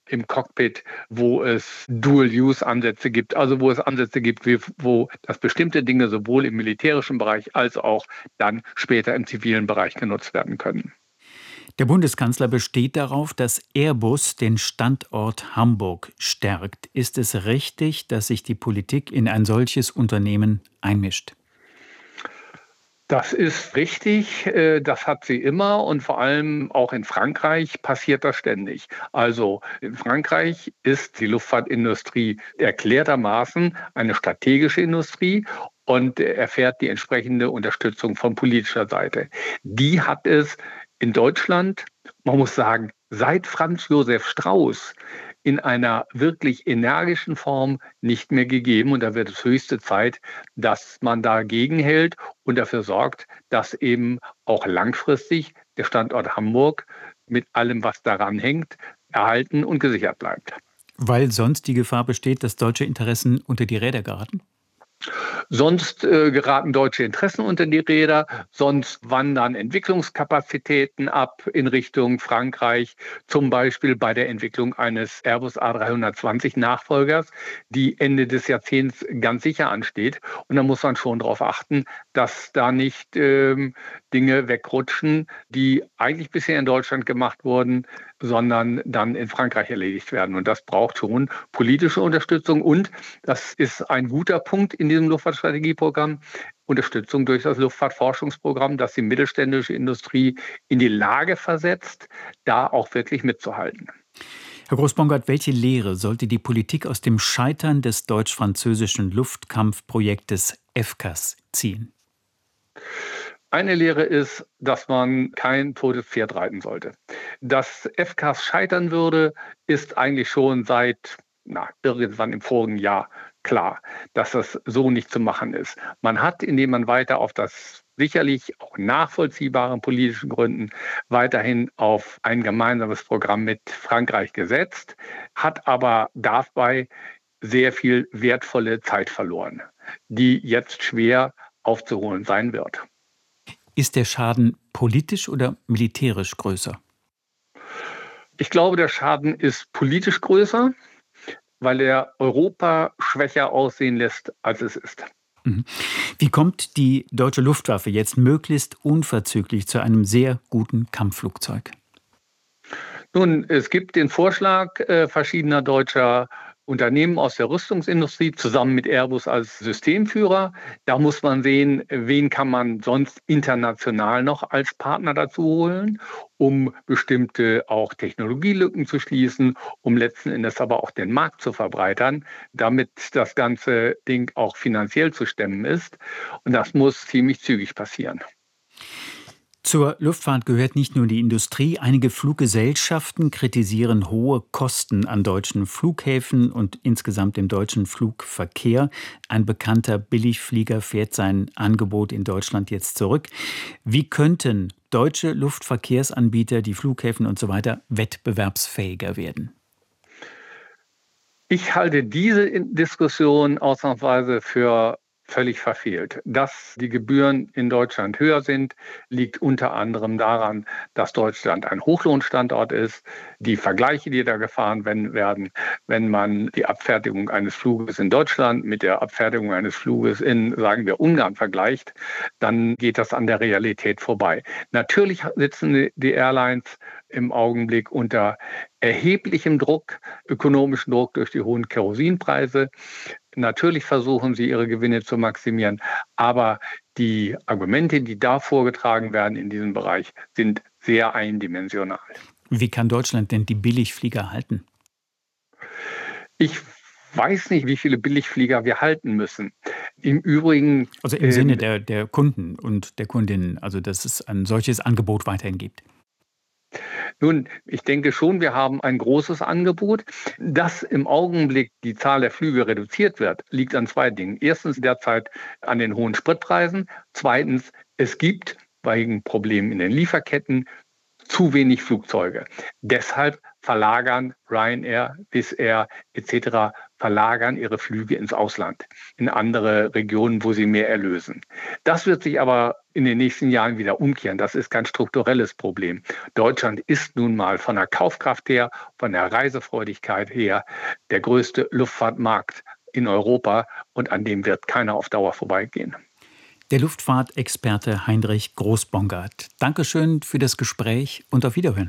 im Cockpit, wo es Dual-Use-Ansätze gibt, also wo es Ansätze gibt, wie, wo das bestimmte Dinge sowohl im militärischen Bereich als auch dann später im zivilen Bereich genutzt werden können. Der Bundeskanzler besteht darauf, dass Airbus den Standort Hamburg stärkt. Ist es richtig, dass sich die Politik in ein solches Unternehmen einmischt? Das ist richtig, das hat sie immer und vor allem auch in Frankreich passiert das ständig. Also in Frankreich ist die Luftfahrtindustrie erklärtermaßen eine strategische Industrie und erfährt die entsprechende Unterstützung von politischer Seite. Die hat es in Deutschland, man muss sagen, seit Franz Josef Strauß in einer wirklich energischen Form nicht mehr gegeben. Und da wird es höchste Zeit, dass man dagegen hält und dafür sorgt, dass eben auch langfristig der Standort Hamburg mit allem, was daran hängt, erhalten und gesichert bleibt. Weil sonst die Gefahr besteht, dass deutsche Interessen unter die Räder geraten? Sonst äh, geraten deutsche Interessen unter die Räder, sonst wandern Entwicklungskapazitäten ab in Richtung Frankreich, zum Beispiel bei der Entwicklung eines Airbus A dreihundertzwanzig Nachfolgers, die Ende des Jahrzehnts ganz sicher ansteht. Und da muss man schon darauf achten, dass da nicht ähm, Dinge wegrutschen, die eigentlich bisher in Deutschland gemacht wurden, sondern dann in Frankreich erledigt werden. Und das braucht schon politische Unterstützung. Und das ist ein guter Punkt in diesem Luftfahrtstrategieprogramm, Unterstützung durch das Luftfahrtforschungsprogramm, das die mittelständische Industrie in die Lage versetzt, da auch wirklich mitzuhalten. Herr Groß-Bongard, welche Lehre sollte die Politik aus dem Scheitern des deutsch-französischen Luftkampfprojektes F C A S ziehen? Eine Lehre ist, dass man kein totes Pferd reiten sollte. Dass F C A S scheitern würde, ist eigentlich schon seit na, irgendwann im vorigen Jahr klar, dass das so nicht zu machen ist. Man hat, indem man weiter auf das sicherlich auch nachvollziehbaren politischen Gründen weiterhin auf ein gemeinsames Programm mit Frankreich gesetzt, hat aber dabei sehr viel wertvolle Zeit verloren, die jetzt schwer aufzuholen sein wird. Ist der Schaden politisch oder militärisch größer? Ich glaube, der Schaden ist politisch größer, weil er Europa schwächer aussehen lässt, als es ist. Wie kommt die deutsche Luftwaffe jetzt möglichst unverzüglich zu einem sehr guten Kampfflugzeug? Nun, es gibt den Vorschlag äh, verschiedener deutscher Unternehmen aus der Rüstungsindustrie zusammen mit Airbus als Systemführer. Da muss man sehen, wen kann man sonst international noch als Partner dazu holen, um bestimmte auch Technologielücken zu schließen, um letzten Endes aber auch den Markt zu verbreitern, damit das ganze Ding auch finanziell zu stemmen ist. Und das muss ziemlich zügig passieren. Zur Luftfahrt gehört nicht nur die Industrie. Einige Fluggesellschaften kritisieren hohe Kosten an deutschen Flughäfen und insgesamt im deutschen Flugverkehr. Ein bekannter Billigflieger fährt sein Angebot in Deutschland jetzt zurück. Wie könnten deutsche Luftverkehrsanbieter, die Flughäfen und so weiter, wettbewerbsfähiger werden? Ich halte diese Diskussion ausnahmsweise für völlig verfehlt. Dass die Gebühren in Deutschland höher sind, liegt unter anderem daran, dass Deutschland ein Hochlohnstandort ist. Die Vergleiche, die da gefahren werden, wenn man die Abfertigung eines Fluges in Deutschland mit der Abfertigung eines Fluges in, sagen wir, Ungarn vergleicht, dann geht das an der Realität vorbei. Natürlich sitzen die Airlines im Augenblick unter erheblichem Druck, ökonomischen Druck durch die hohen Kerosinpreise. Natürlich versuchen sie, ihre Gewinne zu maximieren, aber die Argumente, die da vorgetragen werden in diesem Bereich, sind sehr eindimensional. Wie kann Deutschland denn die Billigflieger halten? Ich weiß nicht, wie viele Billigflieger wir halten müssen. Im Übrigen... Also im ähm, Sinne der, der Kunden und der Kundinnen, also dass es ein solches Angebot weiterhin gibt. Nun, ich denke schon, wir haben ein großes Angebot. Dass im Augenblick die Zahl der Flüge reduziert wird, liegt an zwei Dingen. Erstens derzeit an den hohen Spritpreisen. Zweitens, es gibt wegen Problemen in den Lieferketten zu wenig Flugzeuge. Deshalb verlagern Ryanair, Wizz Air et cetera verlagern ihre Flüge ins Ausland, in andere Regionen, wo sie mehr erlösen. Das wird sich aber in den nächsten Jahren wieder umkehren. Das ist kein strukturelles Problem. Deutschland ist nun mal von der Kaufkraft her, von der Reisefreudigkeit her der größte Luftfahrtmarkt in Europa und an dem wird keiner auf Dauer vorbeigehen. Der Luftfahrtexperte Heinrich Groß-Bongard. Dankeschön für das Gespräch und auf Wiederhören.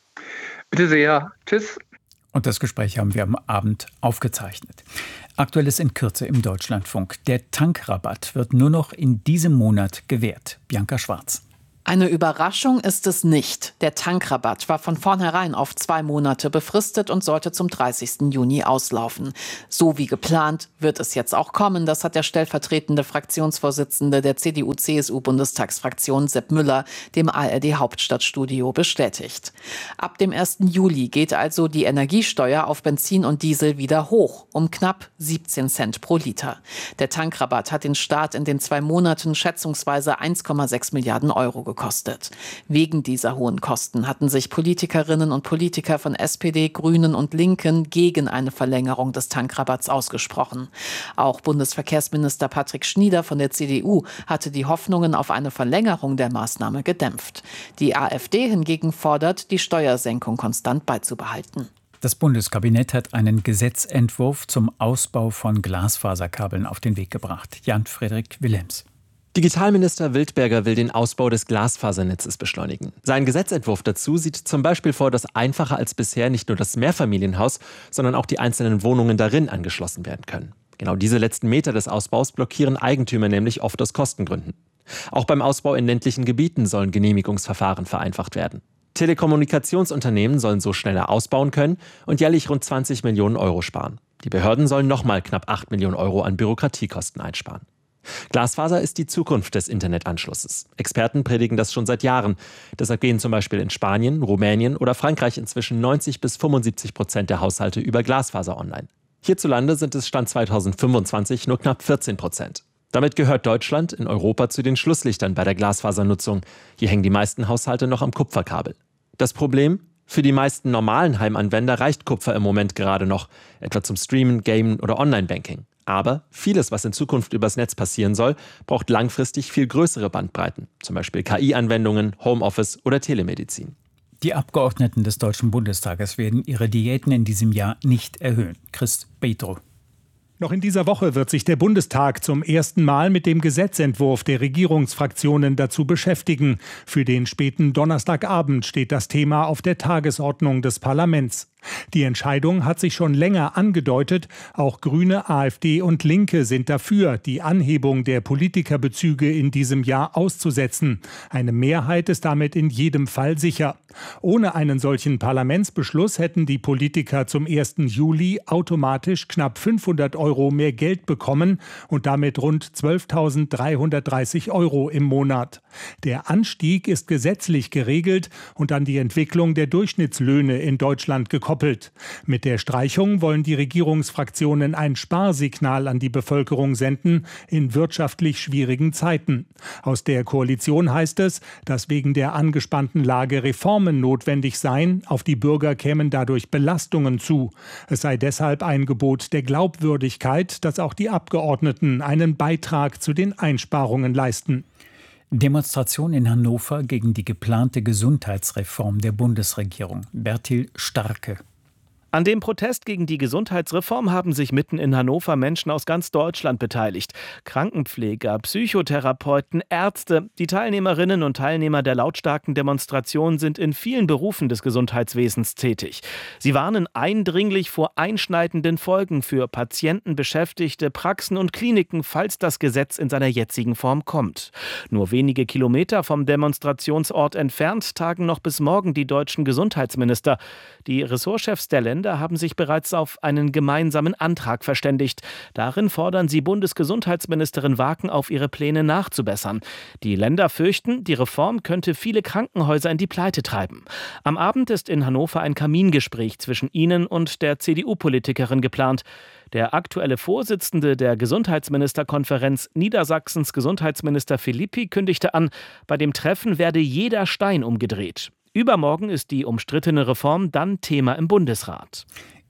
Bitte sehr. Tschüss. Und das Gespräch haben wir am Abend aufgezeichnet. Aktuelles in Kürze im Deutschlandfunk. Der Tankrabatt wird nur noch in diesem Monat gewährt. Bianca Schwarz. Eine Überraschung ist es nicht. Der Tankrabatt war von vornherein auf zwei Monate befristet und sollte zum dreißigsten Juni auslaufen. So wie geplant wird es jetzt auch kommen. Das hat der stellvertretende Fraktionsvorsitzende der C D U C S U-Bundestagsfraktion Sepp Müller dem A R D-Hauptstadtstudio bestätigt. Ab dem ersten Juli geht also die Energiesteuer auf Benzin und Diesel wieder hoch, um knapp siebzehn Cent pro Liter. Der Tankrabatt hat den Staat in den zwei Monaten schätzungsweise eins Komma sechs Milliarden Euro gekostet. gekostet. Wegen dieser hohen Kosten hatten sich Politikerinnen und Politiker von S P D, Grünen und Linken gegen eine Verlängerung des Tankrabatts ausgesprochen. Auch Bundesverkehrsminister Patrick Schnieder von der C D U hatte die Hoffnungen auf eine Verlängerung der Maßnahme gedämpft. Die AfD hingegen fordert, die Steuersenkung konstant beizubehalten. Das Bundeskabinett hat einen Gesetzentwurf zum Ausbau von Glasfaserkabeln auf den Weg gebracht. Jan-Frederik Wilhelms. Digitalminister Wildberger will den Ausbau des Glasfasernetzes beschleunigen. Sein Gesetzentwurf dazu sieht zum Beispiel vor, dass einfacher als bisher nicht nur das Mehrfamilienhaus, sondern auch die einzelnen Wohnungen darin angeschlossen werden können. Genau diese letzten Meter des Ausbaus blockieren Eigentümer nämlich oft aus Kostengründen. Auch beim Ausbau in ländlichen Gebieten sollen Genehmigungsverfahren vereinfacht werden. Telekommunikationsunternehmen sollen so schneller ausbauen können und jährlich rund zwanzig Millionen Euro sparen. Die Behörden sollen nochmal knapp acht Millionen Euro an Bürokratiekosten einsparen. Glasfaser ist die Zukunft des Internetanschlusses. Experten predigen das schon seit Jahren. Deshalb gehen zum Beispiel in Spanien, Rumänien oder Frankreich inzwischen neunzig bis fünfundsiebzig Prozent der Haushalte über Glasfaser online. Hierzulande sind es Stand zweitausendfünfundzwanzig nur knapp vierzehn Prozent. Damit gehört Deutschland in Europa zu den Schlusslichtern bei der Glasfasernutzung. Hier hängen die meisten Haushalte noch am Kupferkabel. Das Problem? Für die meisten normalen Heimanwender reicht Kupfer im Moment gerade noch, etwa zum Streamen, Gamen oder Online-Banking. Aber vieles, was in Zukunft übers Netz passieren soll, braucht langfristig viel größere Bandbreiten, zum Beispiel K I-Anwendungen, Homeoffice oder Telemedizin. Die Abgeordneten des Deutschen Bundestages werden ihre Diäten in diesem Jahr nicht erhöhen. Chris Petro. Noch in dieser Woche wird sich der Bundestag zum ersten Mal mit dem Gesetzentwurf der Regierungsfraktionen dazu beschäftigen. Für den späten Donnerstagabend steht das Thema auf der Tagesordnung des Parlaments. Die Entscheidung hat sich schon länger angedeutet. Auch Grüne, AfD und Linke sind dafür, die Anhebung der Politikerbezüge in diesem Jahr auszusetzen. Eine Mehrheit ist damit in jedem Fall sicher. Ohne einen solchen Parlamentsbeschluss hätten die Politiker zum ersten Juli automatisch knapp fünfhundert Euro mehr Geld bekommen und damit rund zwölftausenddreihundertdreißig Euro im Monat. Der Anstieg ist gesetzlich geregelt und an die Entwicklung der Durchschnittslöhne in Deutschland gekoppelt. Mit der Streichung wollen die Regierungsfraktionen ein Sparsignal an die Bevölkerung senden in wirtschaftlich schwierigen Zeiten. Aus der Koalition heißt es, dass wegen der angespannten Lage Reformen notwendig seien, auf die Bürger kämen dadurch Belastungen zu. Es sei deshalb ein Gebot der Glaubwürdigkeit, dass auch die Abgeordneten einen Beitrag zu den Einsparungen leisten. Demonstration in Hannover gegen die geplante Gesundheitsreform der Bundesregierung. Bertil Starke. An dem Protest gegen die Gesundheitsreform haben sich mitten in Hannover Menschen aus ganz Deutschland beteiligt. Krankenpfleger, Psychotherapeuten, Ärzte. Die Teilnehmerinnen und Teilnehmer der lautstarken Demonstration sind in vielen Berufen des Gesundheitswesens tätig. Sie warnen eindringlich vor einschneidenden Folgen für Patienten, Beschäftigte, Praxen und Kliniken, falls das Gesetz in seiner jetzigen Form kommt. Nur wenige Kilometer vom Demonstrationsort entfernt tagen noch bis morgen die deutschen Gesundheitsminister. Die Ressortchefs der Länder haben sich bereits auf einen gemeinsamen Antrag verständigt. Darin fordern sie Bundesgesundheitsministerin Waken auf, ihre Pläne nachzubessern. Die Länder fürchten, die Reform könnte viele Krankenhäuser in die Pleite treiben. Am Abend ist in Hannover ein Kamingespräch zwischen ihnen und der C D U-Politikerin geplant. Der aktuelle Vorsitzende der Gesundheitsministerkonferenz Niedersachsens, Gesundheitsminister Philippi, kündigte an, bei dem Treffen werde jeder Stein umgedreht. Übermorgen ist die umstrittene Reform dann Thema im Bundesrat.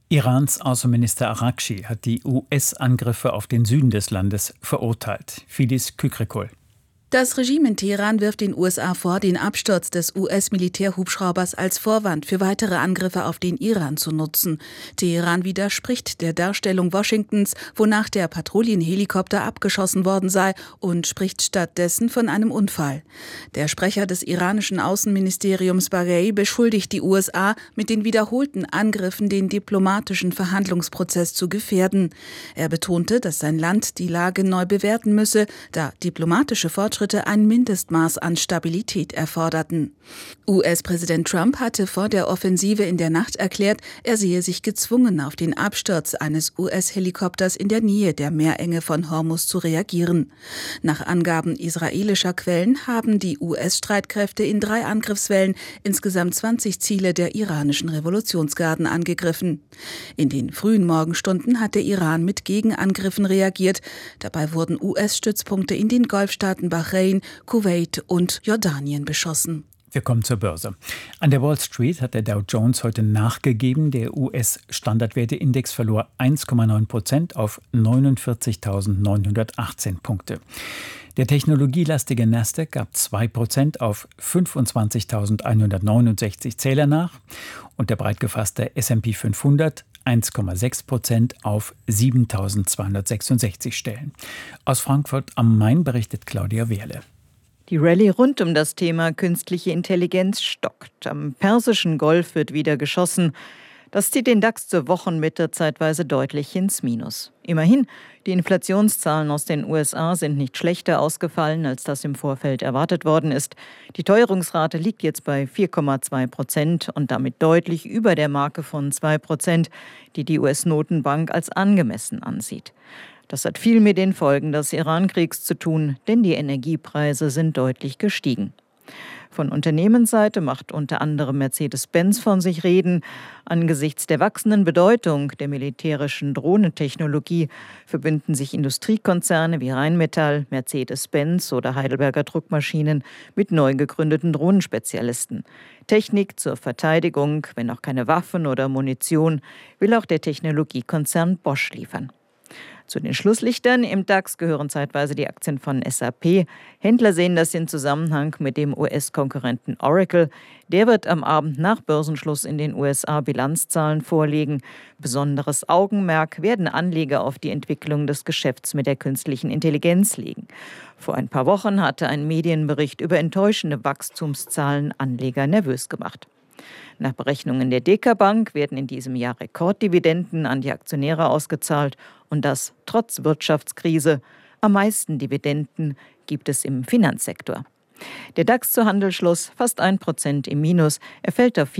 Irans Außenminister Araghchi hat die U S-Angriffe auf den Süden des Landes verurteilt. Fidis Kükrikol. Das Regime in Teheran wirft den U S A vor, den Absturz des U S-Militärhubschraubers als Vorwand für weitere Angriffe auf den Iran zu nutzen. Teheran widerspricht der Darstellung Washingtons, wonach der Patrouillenhelikopter abgeschossen worden sei, und spricht stattdessen von einem Unfall. Der Sprecher des iranischen Außenministeriums Baghei beschuldigt die U S A, mit den wiederholten Angriffen den diplomatischen Verhandlungsprozess zu gefährden. Er betonte, dass sein Land die Lage neu bewerten müsse, da diplomatische Fortschritte ein Mindestmaß an Stabilität erforderten. U S-Präsident Trump hatte vor der Offensive in der Nacht erklärt, er sehe sich gezwungen, auf den Absturz eines U S-Helikopters in der Nähe der Meerenge von Hormuz zu reagieren. Nach Angaben israelischer Quellen haben die U S-Streitkräfte in drei Angriffswellen insgesamt zwanzig Ziele der iranischen Revolutionsgarden angegriffen. In den frühen Morgenstunden hat der Iran mit Gegenangriffen reagiert. Dabei wurden U S-Stützpunkte in den Golfstaaten Bahrain, Kuwait und Jordanien beschossen. Wir kommen zur Börse. An der Wall Street hat der Dow Jones heute nachgegeben. Der U S-Standardwerteindex verlor eins Komma neun Prozent auf neunundvierzigtausendneunhundertachtzehn Punkte. Der technologielastige Nasdaq gab zwei Prozent auf fünfundzwanzigtausendeinhundertneunundsechzig Zähler nach und der breit gefasste S und P fünfhundert eins Komma sechs Prozent auf siebentausendzweihundertsechsundsechzig Stellen. Aus Frankfurt am Main berichtet Claudia Wehrle. Die Rallye rund um das Thema künstliche Intelligenz stockt. Am Persischen Golf wird wieder geschossen. Das zieht den DAX zur Wochenmitte zeitweise deutlich ins Minus. Immerhin, die Inflationszahlen aus den U S A sind nicht schlechter ausgefallen, als das im Vorfeld erwartet worden ist. Die Teuerungsrate liegt jetzt bei vier Komma zwei Prozent und damit deutlich über der Marke von zwei Prozent, die die U S-Notenbank als angemessen ansieht. Das hat viel mit den Folgen des Iran-Kriegs zu tun, denn die Energiepreise sind deutlich gestiegen. Von Unternehmensseite macht unter anderem Mercedes-Benz von sich reden. Angesichts der wachsenden Bedeutung der militärischen Drohnentechnologie verbünden sich Industriekonzerne wie Rheinmetall, Mercedes-Benz oder Heidelberger Druckmaschinen mit neu gegründeten Drohnenspezialisten. Technik zur Verteidigung, wenn auch keine Waffen oder Munition, will auch der Technologiekonzern Bosch liefern. Zu den Schlusslichtern im DAX gehören zeitweise die Aktien von S A P. Händler sehen das in Zusammenhang mit dem U S-Konkurrenten Oracle. Der wird am Abend nach Börsenschluss in den U S A Bilanzzahlen vorlegen. Besonderes Augenmerk werden Anleger auf die Entwicklung des Geschäfts mit der künstlichen Intelligenz legen. Vor ein paar Wochen hatte ein Medienbericht über enttäuschende Wachstumszahlen Anleger nervös gemacht. Nach Berechnungen der Deka Bank werden in diesem Jahr Rekorddividenden an die Aktionäre ausgezahlt und das trotz Wirtschaftskrise. Am meisten Dividenden gibt es im Finanzsektor. Der DAX zu Handelsschluss fast ein Prozent im Minus. Er fällt auf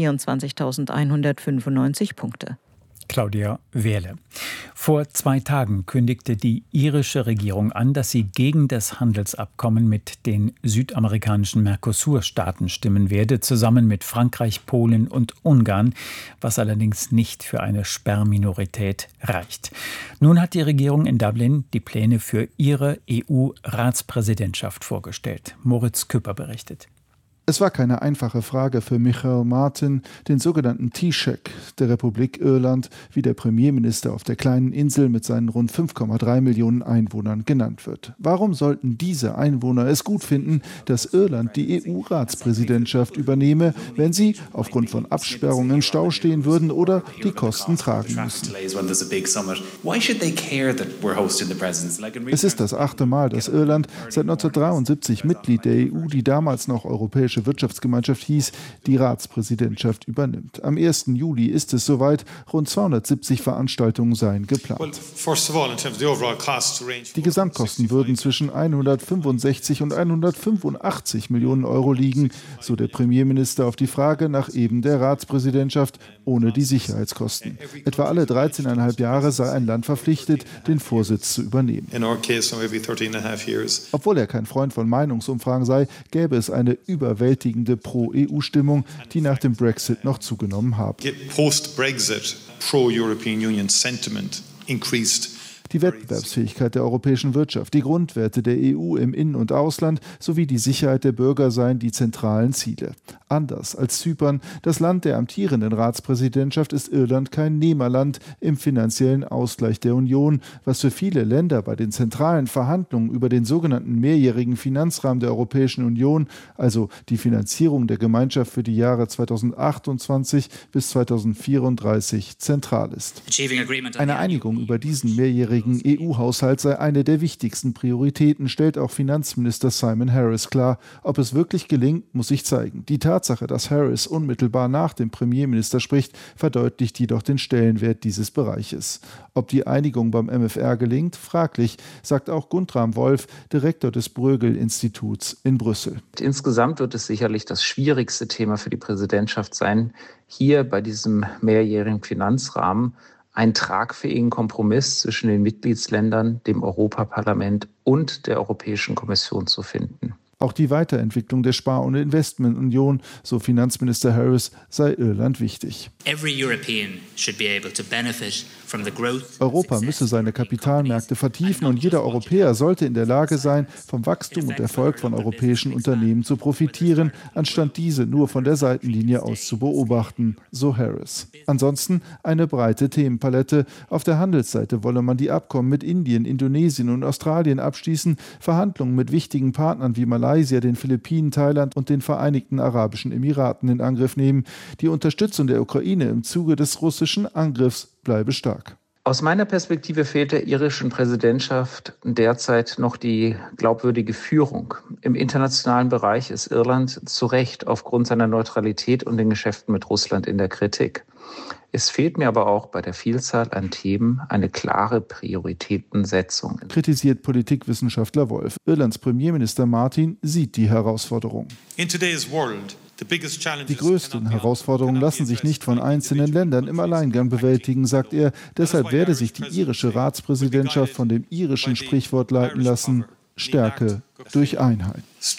vierundzwanzigtausendeinhundertfünfundneunzig Punkte. Claudia Wehrle. Vor zwei Tagen kündigte die irische Regierung an, dass sie gegen das Handelsabkommen mit den südamerikanischen Mercosur-Staaten stimmen werde, zusammen mit Frankreich, Polen und Ungarn, was allerdings nicht für eine Sperrminorität reicht. Nun hat die Regierung in Dublin die Pläne für ihre E U-Ratspräsidentschaft vorgestellt. Moritz Küpper berichtet. Es war keine einfache Frage für Michael Martin, den sogenannten Taoiseach der Republik Irland, wie der Premierminister auf der kleinen Insel mit seinen rund fünf Komma drei Millionen Einwohnern genannt wird. Warum sollten diese Einwohner es gut finden, dass Irland die E U-Ratspräsidentschaft übernehme, wenn sie aufgrund von Absperrungen im Stau stehen würden oder die Kosten tragen müssen? Es ist das achte Mal, dass Irland seit neunzehnhundertdreiundsiebzig Mitglied der E U, die damals noch Europäische Wirtschaftsgemeinschaft hieß, die Ratspräsidentschaft übernimmt. Am ersten Juli ist es soweit, rund zweihundertsiebzig Veranstaltungen seien geplant. Die Gesamtkosten würden zwischen hundertfünfundsechzig und hundertfünfundachtzig Millionen Euro liegen, so der Premierminister auf die Frage nach eben der Ratspräsidentschaft ohne die Sicherheitskosten. Etwa alle dreizehneinhalb Jahre sei ein Land verpflichtet, den Vorsitz zu übernehmen. Obwohl er kein Freund von Meinungsumfragen sei, gäbe es eine überwältigende Pro-E U-Stimmung, die nach dem Brexit noch zugenommen habe. Post-Brexit, pro-European Union sentiment increased. die Wettbewerbsfähigkeit der europäischen Wirtschaft, die Grundwerte der E U im In- und Ausland sowie die Sicherheit der Bürger seien die zentralen Ziele. Anders als Zypern, das Land der amtierenden Ratspräsidentschaft, ist Irland kein Nehmerland im finanziellen Ausgleich der Union, was für viele Länder bei den zentralen Verhandlungen über den sogenannten mehrjährigen Finanzrahmen der Europäischen Union, also die Finanzierung der Gemeinschaft für die Jahre zweitausendachtundzwanzig bis zweitausendvierunddreißig, zentral ist. Eine Einigung über diesen mehrjährigen E U-Haushalt sei eine der wichtigsten Prioritäten, stellt auch Finanzminister Simon Harris klar. Ob es wirklich gelingt, muss sich zeigen. Die Tatsache, dass Harris unmittelbar nach dem Premierminister spricht, verdeutlicht jedoch den Stellenwert dieses Bereiches. Ob die Einigung beim M F R gelingt, fraglich, sagt auch Guntram Wolf, Direktor des Bruegel-Instituts in Brüssel. Insgesamt wird es sicherlich das schwierigste Thema für die Präsidentschaft sein, hier bei diesem mehrjährigen Finanzrahmen einen tragfähigen Kompromiss zwischen den Mitgliedsländern, dem Europaparlament und der Europäischen Kommission zu finden. Auch die Weiterentwicklung der Spar- und Investmentunion, so Finanzminister Harris, sei Irland wichtig. Europa müsse seine Kapitalmärkte vertiefen und jeder Europäer sollte in der Lage sein, vom Wachstum und Erfolg von europäischen Unternehmen zu profitieren, anstatt diese nur von der Seitenlinie aus zu beobachten, so Harris. Ansonsten eine breite Themenpalette. Auf der Handelsseite wolle man die Abkommen mit Indien, Indonesien und Australien abschließen, Verhandlungen mit wichtigen Partnern wie Malaysia, den Philippinen, Thailand und den Vereinigten Arabischen Emiraten in Angriff nehmen. Die Unterstützung der Ukraine im Zuge des russischen Angriffs bleibe stark. Aus meiner Perspektive fehlt der irischen Präsidentschaft derzeit noch die glaubwürdige Führung. Im internationalen Bereich ist Irland zu Recht aufgrund seiner Neutralität und den Geschäften mit Russland in der Kritik. Es fehlt mir aber auch bei der Vielzahl an Themen eine klare Prioritätensetzung. Kritisiert Politikwissenschaftler Wolf. Irlands Premierminister Martin sieht die Herausforderung. Die größten Herausforderungen lassen sich nicht von einzelnen Ländern im Alleingang bewältigen, sagt er. Deshalb werde sich die irische Ratspräsidentschaft von dem irischen Sprichwort leiten lassen: Stärke durch Einheit.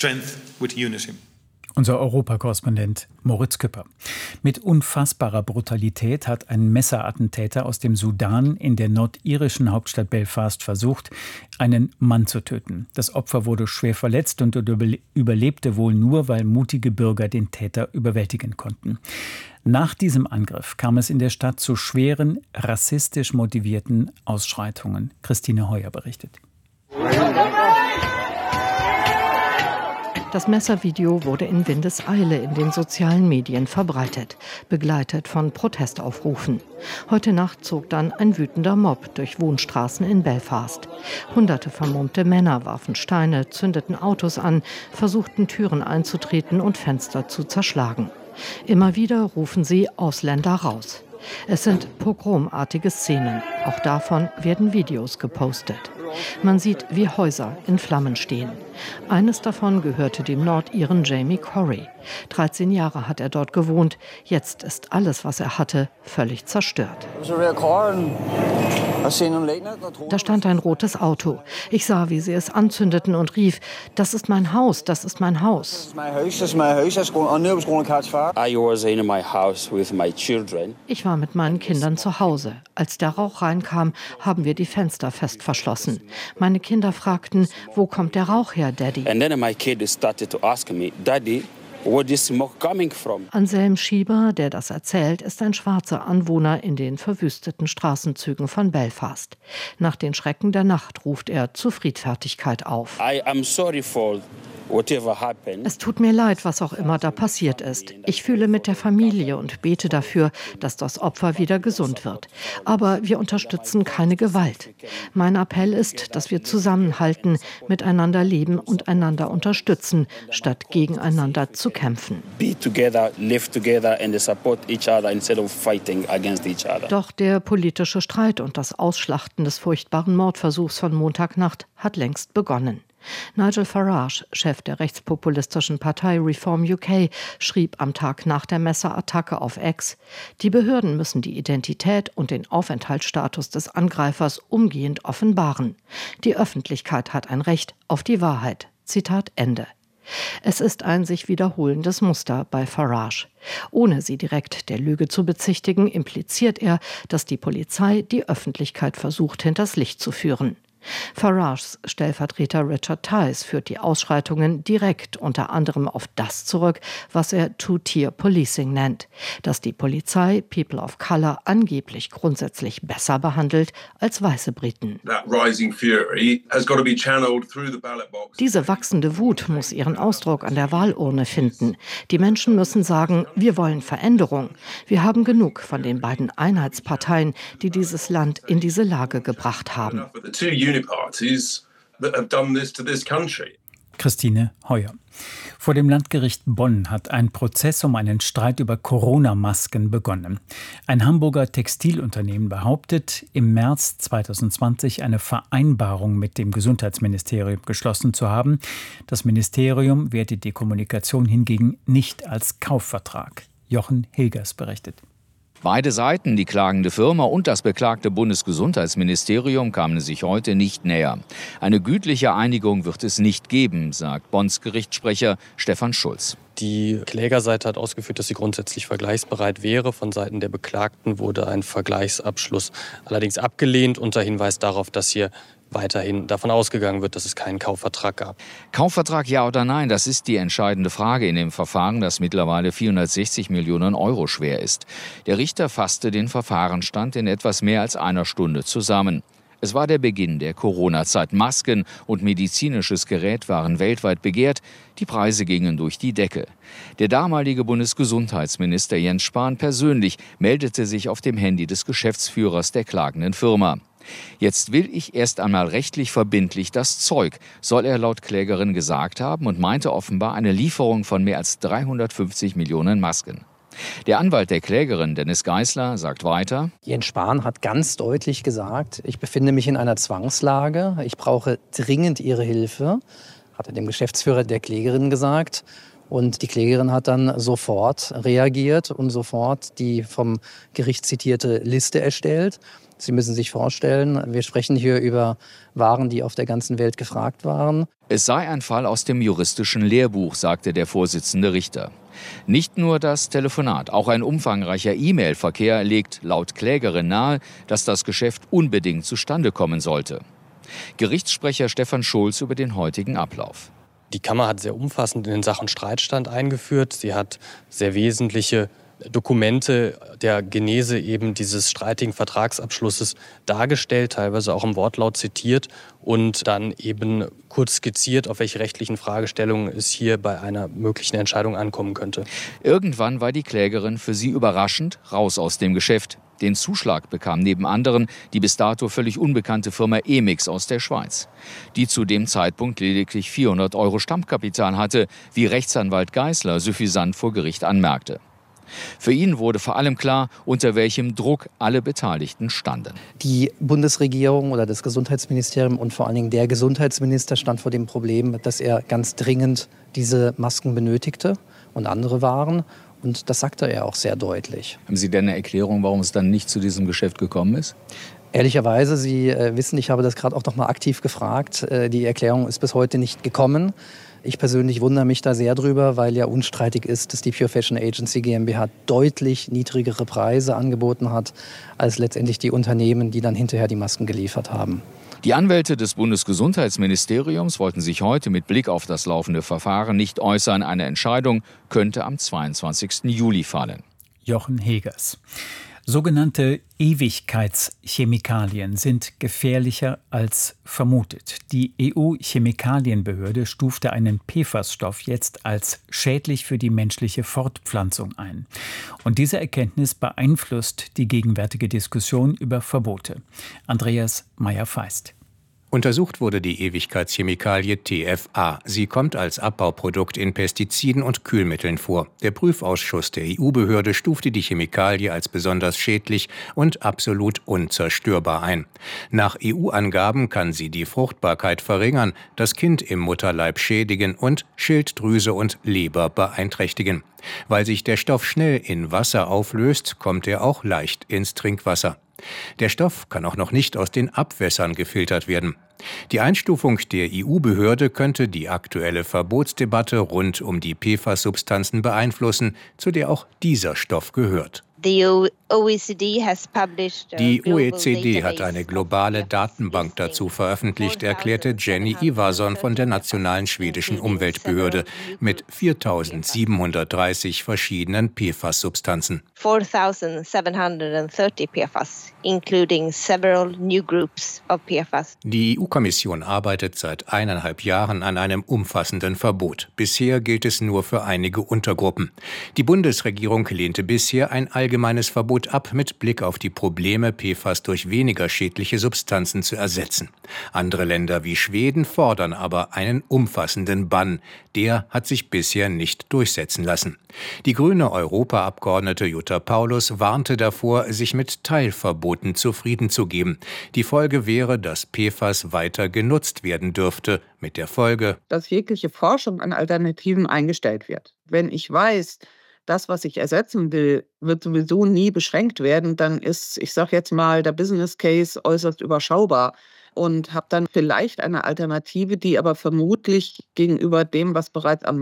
Unser Europakorrespondent Moritz Küpper. Mit unfassbarer Brutalität hat ein Messerattentäter aus dem Sudan in der nordirischen Hauptstadt Belfast versucht, einen Mann zu töten. Das Opfer wurde schwer verletzt und überlebte wohl nur, weil mutige Bürger den Täter überwältigen konnten. Nach diesem Angriff kam es in der Stadt zu schweren, rassistisch motivierten Ausschreitungen. Christine Heuer berichtet. Das Messervideo wurde in Windeseile in den sozialen Medien verbreitet, begleitet von Protestaufrufen. Heute Nacht zog dann ein wütender Mob durch Wohnstraßen in Belfast. Hunderte vermummte Männer warfen Steine, zündeten Autos an, versuchten Türen einzutreten und Fenster zu zerschlagen. Immer wieder rufen sie Ausländer raus. Es sind pogromartige Szenen. Auch davon werden Videos gepostet. Man sieht, wie Häuser in Flammen stehen. Eines davon gehörte dem Nordiren Jamie Corey. dreizehn Jahre hat er dort gewohnt. Jetzt ist alles, was er hatte, völlig zerstört. Da stand ein rotes Auto. Ich sah, wie sie es anzündeten und rief: Das ist mein Haus, das ist mein Haus. Ich war mit meinen Kindern zu Hause. Als der Rauch reinkam, haben wir die Fenster fest verschlossen. Meine Kinder fragten: Wo kommt der Rauch her, Daddy? And then my kid started to ask me, Daddy, where is smoke coming from? Anselm Schieber, der das erzählt, ist ein schwarzer Anwohner in den verwüsteten Straßenzügen von Belfast. Nach den Schrecken der Nacht ruft er zur Friedfertigkeit auf. I am sorry for whatever happened. Es tut mir leid, was auch immer da passiert ist. Ich fühle mit der Familie und bete dafür, dass das Opfer wieder gesund wird. Aber wir unterstützen keine Gewalt. Mein Appell ist, dass wir zusammenhalten, miteinander leben und einander unterstützen, statt gegeneinander zu kämpfen. Be together, live together and support each other instead of fighting against each other. Doch der politische Streit und das Ausschlachten des furchtbaren Mordversuchs von Montagnacht hat längst begonnen. Nigel Farage, Chef der rechtspopulistischen Partei Reform U K, schrieb am Tag nach der Messerattacke auf X: Die Behörden müssen die Identität und den Aufenthaltsstatus des Angreifers umgehend offenbaren. Die Öffentlichkeit hat ein Recht auf die Wahrheit. Zitat Ende. Es ist ein sich wiederholendes Muster bei Farage. Ohne sie direkt der Lüge zu bezichtigen, impliziert er, dass die Polizei die Öffentlichkeit versucht, hinters Licht zu führen. Farages Stellvertreter Richard Tice führt die Ausschreitungen direkt unter anderem auf das zurück, was er Two-Tier-Policing nennt, dass die Polizei People of Color angeblich grundsätzlich besser behandelt als weiße Briten. Diese wachsende Wut muss ihren Ausdruck an der Wahlurne finden. Die Menschen müssen sagen, wir wollen Veränderung. Wir haben genug von den beiden Einheitsparteien, die dieses Land in diese Lage gebracht haben. Christine Heuer. Vor dem Landgericht Bonn hat ein Prozess um einen Streit über Corona-Masken begonnen. Ein Hamburger Textilunternehmen behauptet, im März zweitausendzwanzig eine Vereinbarung mit dem Gesundheitsministerium geschlossen zu haben. Das Ministerium wertet die Kommunikation hingegen nicht als Kaufvertrag. Jochen Hilgers berichtet. Beide Seiten, die klagende Firma und das beklagte Bundesgesundheitsministerium, kamen sich heute nicht näher. Eine gütliche Einigung wird es nicht geben, sagt Bonns Gerichtssprecher Stefan Schulz. Die Klägerseite hat ausgeführt, dass sie grundsätzlich vergleichsbereit wäre. Von Seiten der Beklagten wurde ein Vergleichsabschluss allerdings abgelehnt, unter Hinweis darauf, dass hier weiterhin davon ausgegangen wird, dass es keinen Kaufvertrag gab. Kaufvertrag ja oder nein, das ist die entscheidende Frage in dem Verfahren, das mittlerweile vierhundertsechzig Millionen Euro schwer ist. Der Richter fasste den Verfahrensstand in etwas mehr als einer Stunde zusammen. Es war der Beginn der Corona-Zeit. Masken und medizinisches Gerät waren weltweit begehrt. Die Preise gingen durch die Decke. Der damalige Bundesgesundheitsminister Jens Spahn persönlich meldete sich auf dem Handy des Geschäftsführers der klagenden Firma. Jetzt will ich erst einmal rechtlich verbindlich das Zeug, soll er laut Klägerin gesagt haben und meinte offenbar eine Lieferung von mehr als dreihundertfünfzig Millionen Masken. Der Anwalt der Klägerin, Dennis Geisler, sagt weiter: Jens Spahn hat ganz deutlich gesagt, ich befinde mich in einer Zwangslage, ich brauche dringend Ihre Hilfe, hat er dem Geschäftsführer der Klägerin gesagt. Und die Klägerin hat dann sofort reagiert und sofort die vom Gericht zitierte Liste erstellt. Sie müssen sich vorstellen, wir sprechen hier über Waren, die auf der ganzen Welt gefragt waren. Es sei ein Fall aus dem juristischen Lehrbuch, sagte der Vorsitzende Richter. Nicht nur das Telefonat, auch ein umfangreicher E-Mail-Verkehr legt laut Klägerin nahe, dass das Geschäft unbedingt zustande kommen sollte. Gerichtssprecher Stefan Schulz über den heutigen Ablauf. Die Kammer hat sehr umfassend in den Sachenstreitstand eingeführt. Sie hat sehr wesentliche Dokumente der Genese eben dieses streitigen Vertragsabschlusses dargestellt, teilweise auch im Wortlaut zitiert und dann eben kurz skizziert, auf welche rechtlichen Fragestellungen es hier bei einer möglichen Entscheidung ankommen könnte. Irgendwann war die Klägerin für sie überraschend raus aus dem Geschäft. Den Zuschlag bekam neben anderen die bis dato völlig unbekannte Firma Emix aus der Schweiz, die zu dem Zeitpunkt lediglich vierhundert Euro Stammkapital hatte, wie Rechtsanwalt Geisler suffisant vor Gericht anmerkte. Für ihn wurde vor allem klar, unter welchem Druck alle Beteiligten standen. Die Bundesregierung oder das Gesundheitsministerium und vor allen Dingen der Gesundheitsminister stand vor dem Problem, dass er ganz dringend diese Masken benötigte und andere Waren. Und das sagte er auch sehr deutlich. Haben Sie denn eine Erklärung, warum es dann nicht zu diesem Geschäft gekommen ist? Ehrlicherweise, Sie äh, wissen, ich habe das gerade auch noch mal aktiv gefragt. Äh, die Erklärung ist bis heute nicht gekommen. Ich persönlich wundere mich da sehr drüber, weil ja unstreitig ist, dass die Pure Fashion Agency GmbH deutlich niedrigere Preise angeboten hat, als letztendlich die Unternehmen, die dann hinterher die Masken geliefert haben. Die Anwälte des Bundesgesundheitsministeriums wollten sich heute mit Blick auf das laufende Verfahren nicht äußern. Eine Entscheidung könnte am zweiundzwanzigsten Juli fallen. Jochen Hegers. Sogenannte Ewigkeitschemikalien sind gefährlicher als vermutet. Die E U-Chemikalienbehörde stufte einen P F A S-Stoff jetzt als schädlich für die menschliche Fortpflanzung ein. Und diese Erkenntnis beeinflusst die gegenwärtige Diskussion über Verbote. Andreas Meyer-Feist. Untersucht wurde die Ewigkeitschemikalie T F A. Sie kommt als Abbauprodukt in Pestiziden und Kühlmitteln vor. Der Prüfausschuss der E U-Behörde stufte die Chemikalie als besonders schädlich und absolut unzerstörbar ein. Nach E U-Angaben kann sie die Fruchtbarkeit verringern, das Kind im Mutterleib schädigen und Schilddrüse und Leber beeinträchtigen. Weil sich der Stoff schnell in Wasser auflöst, kommt er auch leicht ins Trinkwasser. Der Stoff kann auch noch nicht aus den Abwässern gefiltert werden. Die Einstufung der E U-Behörde könnte die aktuelle Verbotsdebatte rund um die P F A S-Substanzen beeinflussen, zu der auch dieser Stoff gehört. Die O E C D hat eine globale Datenbank dazu veröffentlicht, erklärte Jenny Ivarsson von der Nationalen Schwedischen Umweltbehörde mit viertausendsiebenhundertdreißig verschiedenen P F A S-Substanzen. four thousand seven hundred thirty P F A S, including several new groups of P F A S. Die E U-Kommission arbeitet seit eineinhalb Jahren an einem umfassenden Verbot. Bisher gilt es nur für einige Untergruppen. Die Bundesregierung lehnte bisher ein allgemeines Verbot ab, mit Blick auf die Probleme, P F A S durch weniger schädliche Substanzen zu ersetzen. Andere Länder wie Schweden fordern aber einen umfassenden Bann. Der hat sich bisher nicht durchsetzen lassen. Die grüne Europaabgeordnete Jutta Paulus warnte davor, sich mit Teilverboten zufrieden zu geben. Die Folge wäre, dass P F A S weiter genutzt werden dürfte, mit der Folge, dass jegliche Forschung an Alternativen eingestellt wird. Wenn ich weiß, das, was ich ersetzen will, wird sowieso nie beschränkt werden, dann ist, ich sage jetzt mal, der Business Case äußerst überschaubar und habe dann vielleicht eine Alternative, die aber vermutlich gegenüber dem, was bereits am